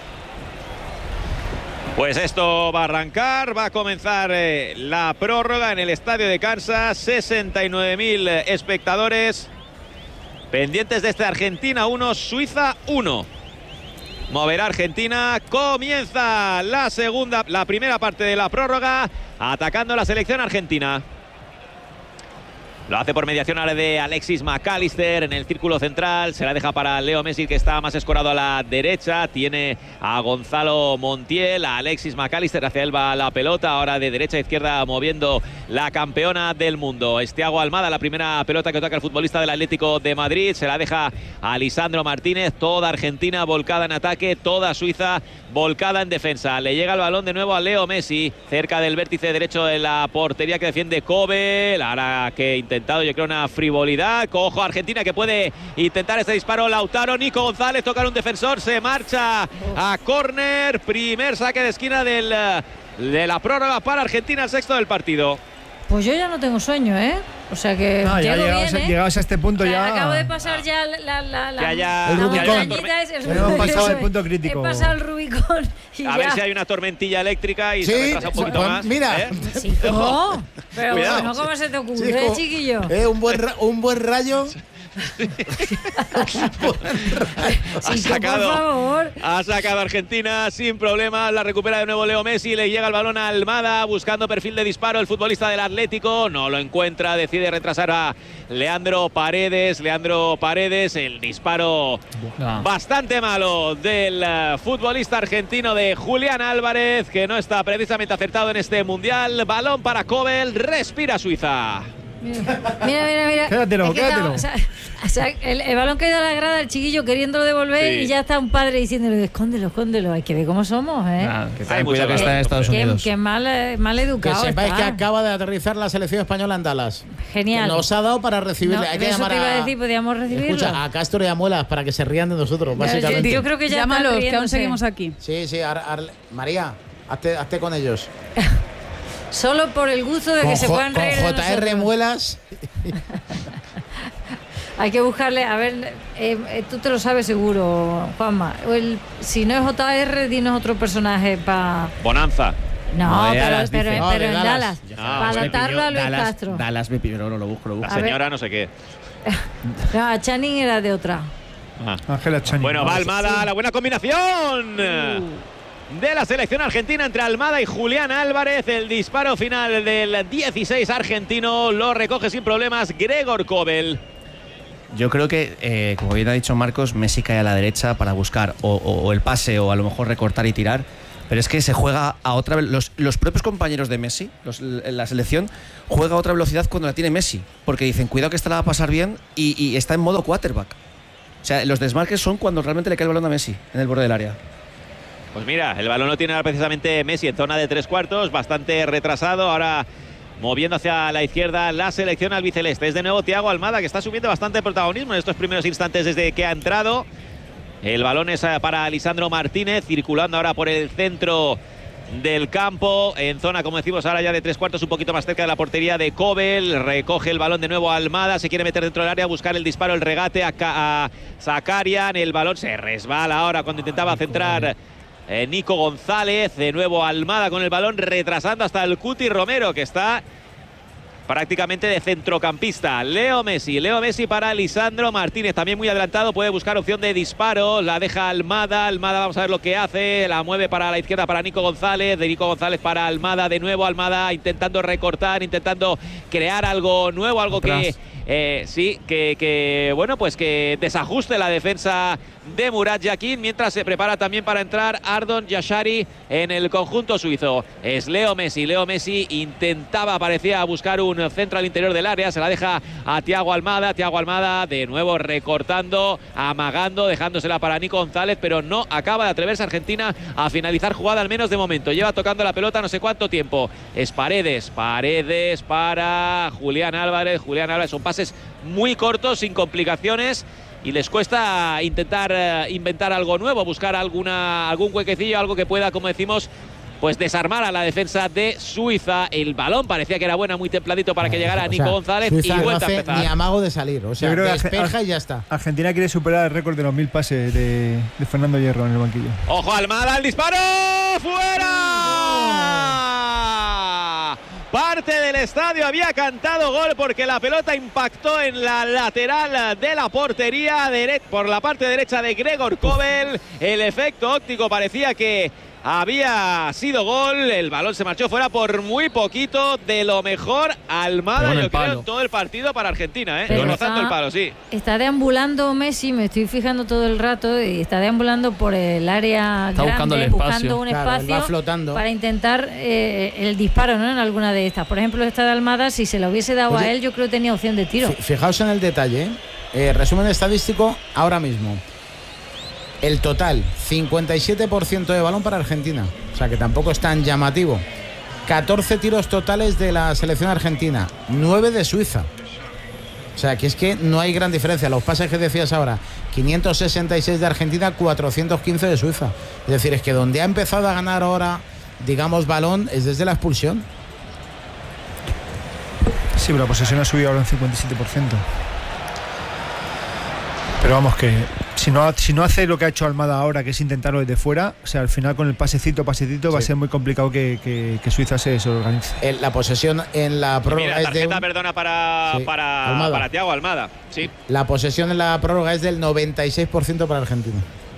Pues esto va a arrancar, va a comenzar eh, la prórroga en el estadio de Kansas. sesenta y nueve mil espectadores pendientes de este Argentina uno, Suiza uno. Moverá Argentina, comienza la segunda, la primera parte de la prórroga, atacando la selección argentina. Lo hace por mediación ahora de Alexis McAllister en el círculo central. Se la deja para Leo Messi, que está más escorado a la derecha. Tiene a Gonzalo Montiel, a Alexis McAllister. Hacia él va la pelota. Ahora de derecha a izquierda moviendo la campeona del mundo. Es Thiago Almada, la primera pelota que toca el futbolista del Atlético de Madrid. Se la deja a Lisandro Martínez. Toda Argentina volcada en ataque. Toda Suiza volcada en defensa. Le llega el balón de nuevo a Leo Messi. Cerca del vértice derecho de la portería que defiende Kobel. Ahora que intenta yo creo una frivolidad. Cojo a Argentina que puede intentar este disparo. Lautaro, Nico González, toca un defensor, se marcha a córner. Primer saque de esquina del, de la prórroga para Argentina, el sexto del partido. Pues yo ya no tengo sueño, ¿eh? O sea que Ah, ya llego llegados, bien, ¿eh? llegados a este punto O sea, ya. Acabo de pasar ya la, la, la, Ya, ya, la el Rubicón. montañita es- Ya hemos pasado eso el punto es. crítico. He pasado el Rubicón y A ya. ver si hay una tormentilla eléctrica y Sí, se retrasa un poquito pues más. mira. ¿eh? No, pero Cuidado. bueno, ¿cómo se te ocurre, Sí, hijo, chiquillo? eh, un, buen ra- un buen rayo. Ha Sí, sacado, por favor. ha sacado Argentina sin problemas. La recupera de nuevo Leo Messi. Le llega el balón a Almada buscando perfil de disparo. El futbolista del Atlético no lo encuentra. Decide retrasar a Leandro Paredes. Leandro Paredes. El disparo No. bastante malo del eh, futbolista argentino de Julián Álvarez, que no está precisamente acertado en este mundial. Balón para Kobel. Respira Suiza. Mira, mira, mira. Quédatelo, Es que quédatelo. está- o sea, o sea, el, el balón caído a la grada, el chiquillo queriéndolo devolver Sí. y ya está un padre diciéndole, escóndelo, escóndelo. Hay que ver cómo somos, ¿eh? Nada, que Hay ten cuidado que mucho está en balón. Estados Qué, Unidos. qué mal, eh, mal Que educado sepáis que está. acaba de aterrizar la selección española en Dallas. Genial. Que nos ha dado para recibirle. No, Hay que eso llamar te iba a a, decir, podíamos recibirlo. escucha, a Castro y a Muelas para que se rían de nosotros, Yo- básicamente. Yo creo que ya están Llámalos, que aún riéndose. seguimos aquí. Sí, sí, ar- ar- María, hazte, hazte con ellos. Solo por el gusto de Con, que se Jo- puedan con reír de J R nosotros. Muelas. Hay que buscarle, a ver, eh, eh, tú te lo sabes seguro, Juanma. O el- si no es J R, dinos otro personaje para... Bonanza. No, No, de pero, Dallas, pero, dice. No, pero de en Dallas. Dallas. Ya está, para me adaptarlo a Luis Dallas, Castro. Dallas me pidió, no, no lo busco, lo La busco. A ver. señora no sé qué. No, a Channing era de otra. Ah. Ángela Channing. Bueno, va Almada, la buena combinación de la selección argentina entre Almada y Julián Álvarez. El disparo final del dieciséis argentino lo recoge sin problemas Gregor Kobel. Yo creo que, eh, como bien ha dicho Marcos, Messi cae a la derecha para buscar o, o- o el pase o a lo mejor recortar y tirar. Pero es que se juega a otra ve- los, los propios compañeros de Messi, los- la selección, juega a otra velocidad cuando la tiene Messi. Porque dicen, cuidado que esta la va a pasar bien y, y está en modo quarterback. O sea, los desmarques son cuando realmente le cae el balón a Messi en el borde del área. Pues mira, el balón lo tiene ahora precisamente Messi en zona de tres cuartos, bastante retrasado. Ahora moviendo hacia la izquierda la selección albiceleste. Es de nuevo Thiago Almada, que está subiendo bastante protagonismo en estos primeros instantes desde que ha entrado. El balón es para Lisandro Martínez, circulando ahora por el centro del campo, en zona, como decimos ahora ya de tres cuartos, un poquito más cerca de la portería de Kobel. Recoge el balón de nuevo Almada, se quiere meter dentro del área, buscar el disparo, el regate a, Ka- a Zakarian. El balón se resbala ahora cuando intentaba centrar eh, Nico González. De nuevo Almada con el balón, retrasando hasta el Cuti Romero, que está prácticamente de centrocampista. Leo Messi, Leo Messi para Lisandro Martínez, también muy adelantado, puede buscar opción de disparo, la deja Almada, Almada vamos a ver lo que hace, la mueve para la izquierda para Nico González, de Nico González para Almada, de nuevo Almada intentando recortar, intentando crear algo nuevo, algo Atrás. que eh, sí, que, que bueno, pues que desajuste la defensa de Murat Yakin, mientras se prepara también para entrar Ardon Yashari en el conjunto suizo. Es Leo Messi, Leo Messi intentaba, parecía buscar un centro al interior del área, se la deja a Thiago Almada, Thiago Almada de nuevo recortando, amagando, dejándosela para Nico González, pero no acaba de atreverse Argentina a finalizar jugada, al menos de momento. Lleva tocando la pelota no sé cuánto tiempo. Es Paredes, Paredes para Julián Álvarez, Julián Álvarez, son pases muy cortos, sin complicaciones, y les cuesta intentar eh, inventar algo nuevo, buscar alguna, algún huequecillo, algo que pueda, como decimos, pues desarmar a la defensa de Suiza. El balón parecía que era buena, muy templadito para que llegara O Nico sea, González Suiza y no vuelta a hace empezar. ni amago de salir, o sea, Yo creo que despeja Arge- y ya está. Argentina quiere superar el récord de los mil pases de, de Fernando Hierro en el banquillo. Ojo Almada, el disparo, fuera. Parte del estadio había cantado gol porque la pelota impactó en la lateral de la portería dere- por la parte derecha de Gregor Kobel. El efecto óptico parecía que había sido gol. El balón se marchó fuera por muy poquito. De lo mejor Almada, Pegó en yo el creo, palo. en todo el partido para Argentina, ¿eh? Pero Rozando está- el palo, sí. Está deambulando Messi, me estoy fijando todo el rato, y está deambulando por el área Está grande, buscando el espacio. buscando un Claro, él espacio va flotando. para intentar eh, el disparo, ¿no? En alguna de estas. Por ejemplo, esta de Almada, si se lo hubiese dado Oye, a él, yo creo que tenía opción de tiro. Fi- Fijaos en el detalle, ¿eh? Eh, resumen estadístico ahora mismo. El total, cincuenta y siete por ciento de balón para Argentina. O sea que tampoco es tan llamativo. catorce tiros totales de la selección argentina, nueve de Suiza. O sea que es que no hay gran diferencia. Los pases que decías ahora, quinientos sesenta y seis de Argentina, cuatrocientos quince de Suiza. Es decir, es que donde ha empezado a ganar ahora, digamos, balón, es desde la expulsión. Sí, pero la posesión ha subido ahora un cincuenta y siete por ciento. Pero vamos, que si no, si no hace lo que ha hecho Almada ahora, que es intentarlo desde fuera, o sea, al final con el pasecito, pasecito, va a Sí. ser muy complicado que, que- que Suiza se desorganice. El- la posesión en la prórroga Mira, es de tarjeta, un- perdona, para, Sí, para, Almada. para Thiago Almada. Sí. La posesión en la prórroga es del noventa y seis por ciento para Argentina.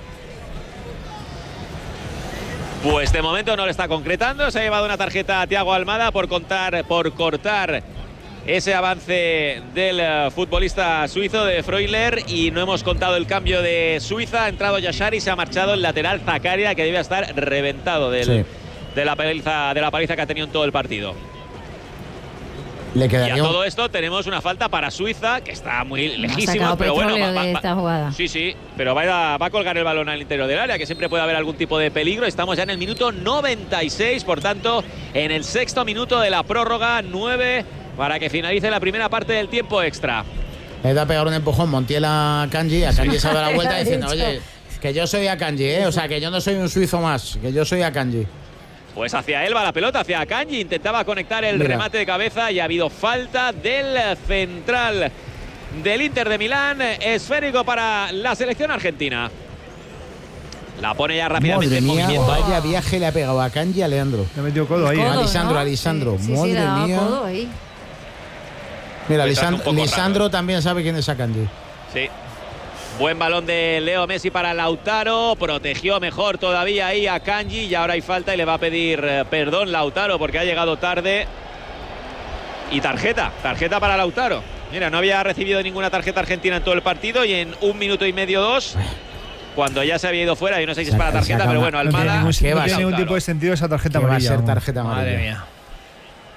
Pues de momento no lo está concretando. Se ha llevado una tarjeta a Thiago Almada por contar, por cortar ese avance del eh, futbolista suizo de Freuler, y no hemos contado el cambio de Suiza. Ha entrado Yashari, se ha marchado el lateral Zakaria, que debe estar reventado del, Sí. de, la paliza, de la paliza que ha tenido en todo el partido. Le y quedaría a un- todo esto tenemos una falta para Suiza, que está muy Ha lejísima, sacado pero bueno, petróleo va, de va- esta jugada. sí, sí, pero va a, va a colgar el balón al interior del área, que siempre puede haber algún tipo de peligro. Estamos ya en el minuto noventa y seis, por tanto, en el sexto minuto de la prórroga, nueve para que finalice la primera parte del tiempo extra. Le da a pegar un empujón Montiel a Kanji, a Kanji se da la vuelta diciendo, Dicho. oye, que yo soy Akanji, ¿eh? O sea, que yo no soy un suizo más, que yo soy Akanji. Pues hacia él va la pelota, hacia Akanji, intentaba conectar el Mira. remate de cabeza y ha habido falta del central del Inter de Milán, esférico para la selección argentina. La pone ya rápidamente Madre en mía, movimiento. vaya viaje le ha pegado a Kanji a Leandro. Le ha metido codo ahí. Codo, ¿eh? Alisandro, ¿no? Alisandro, Sí, sí, madre sí, le ha dado mía. codo ahí. Mira, Pues está un Lisandro, poco Lisandro raro. también sabe quién es Akanji. Sí. Buen balón de Leo Messi para Lautaro. Protegió mejor todavía ahí a Kanji. Y ahora hay falta y le va a pedir eh, perdón Lautaro porque ha llegado tarde. Y tarjeta. Tarjeta para Lautaro. Mira, no había recibido ninguna tarjeta argentina en todo el partido. Y en un minuto y medio, dos, cuando ya se había ido fuera. Yo no sé si es para Saca- tarjeta, saca pero una- bueno, No tiene Almada. ningún, ¿Qué no va a tiene ser? ningún tipo de sentido esa tarjeta Que va a amarilla. ser vamos. tarjeta amarilla. Madre mía.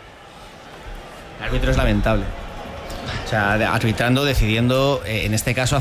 El árbitro es lamentable. O sea, de- arbitrando, decidiendo, eh, en este caso,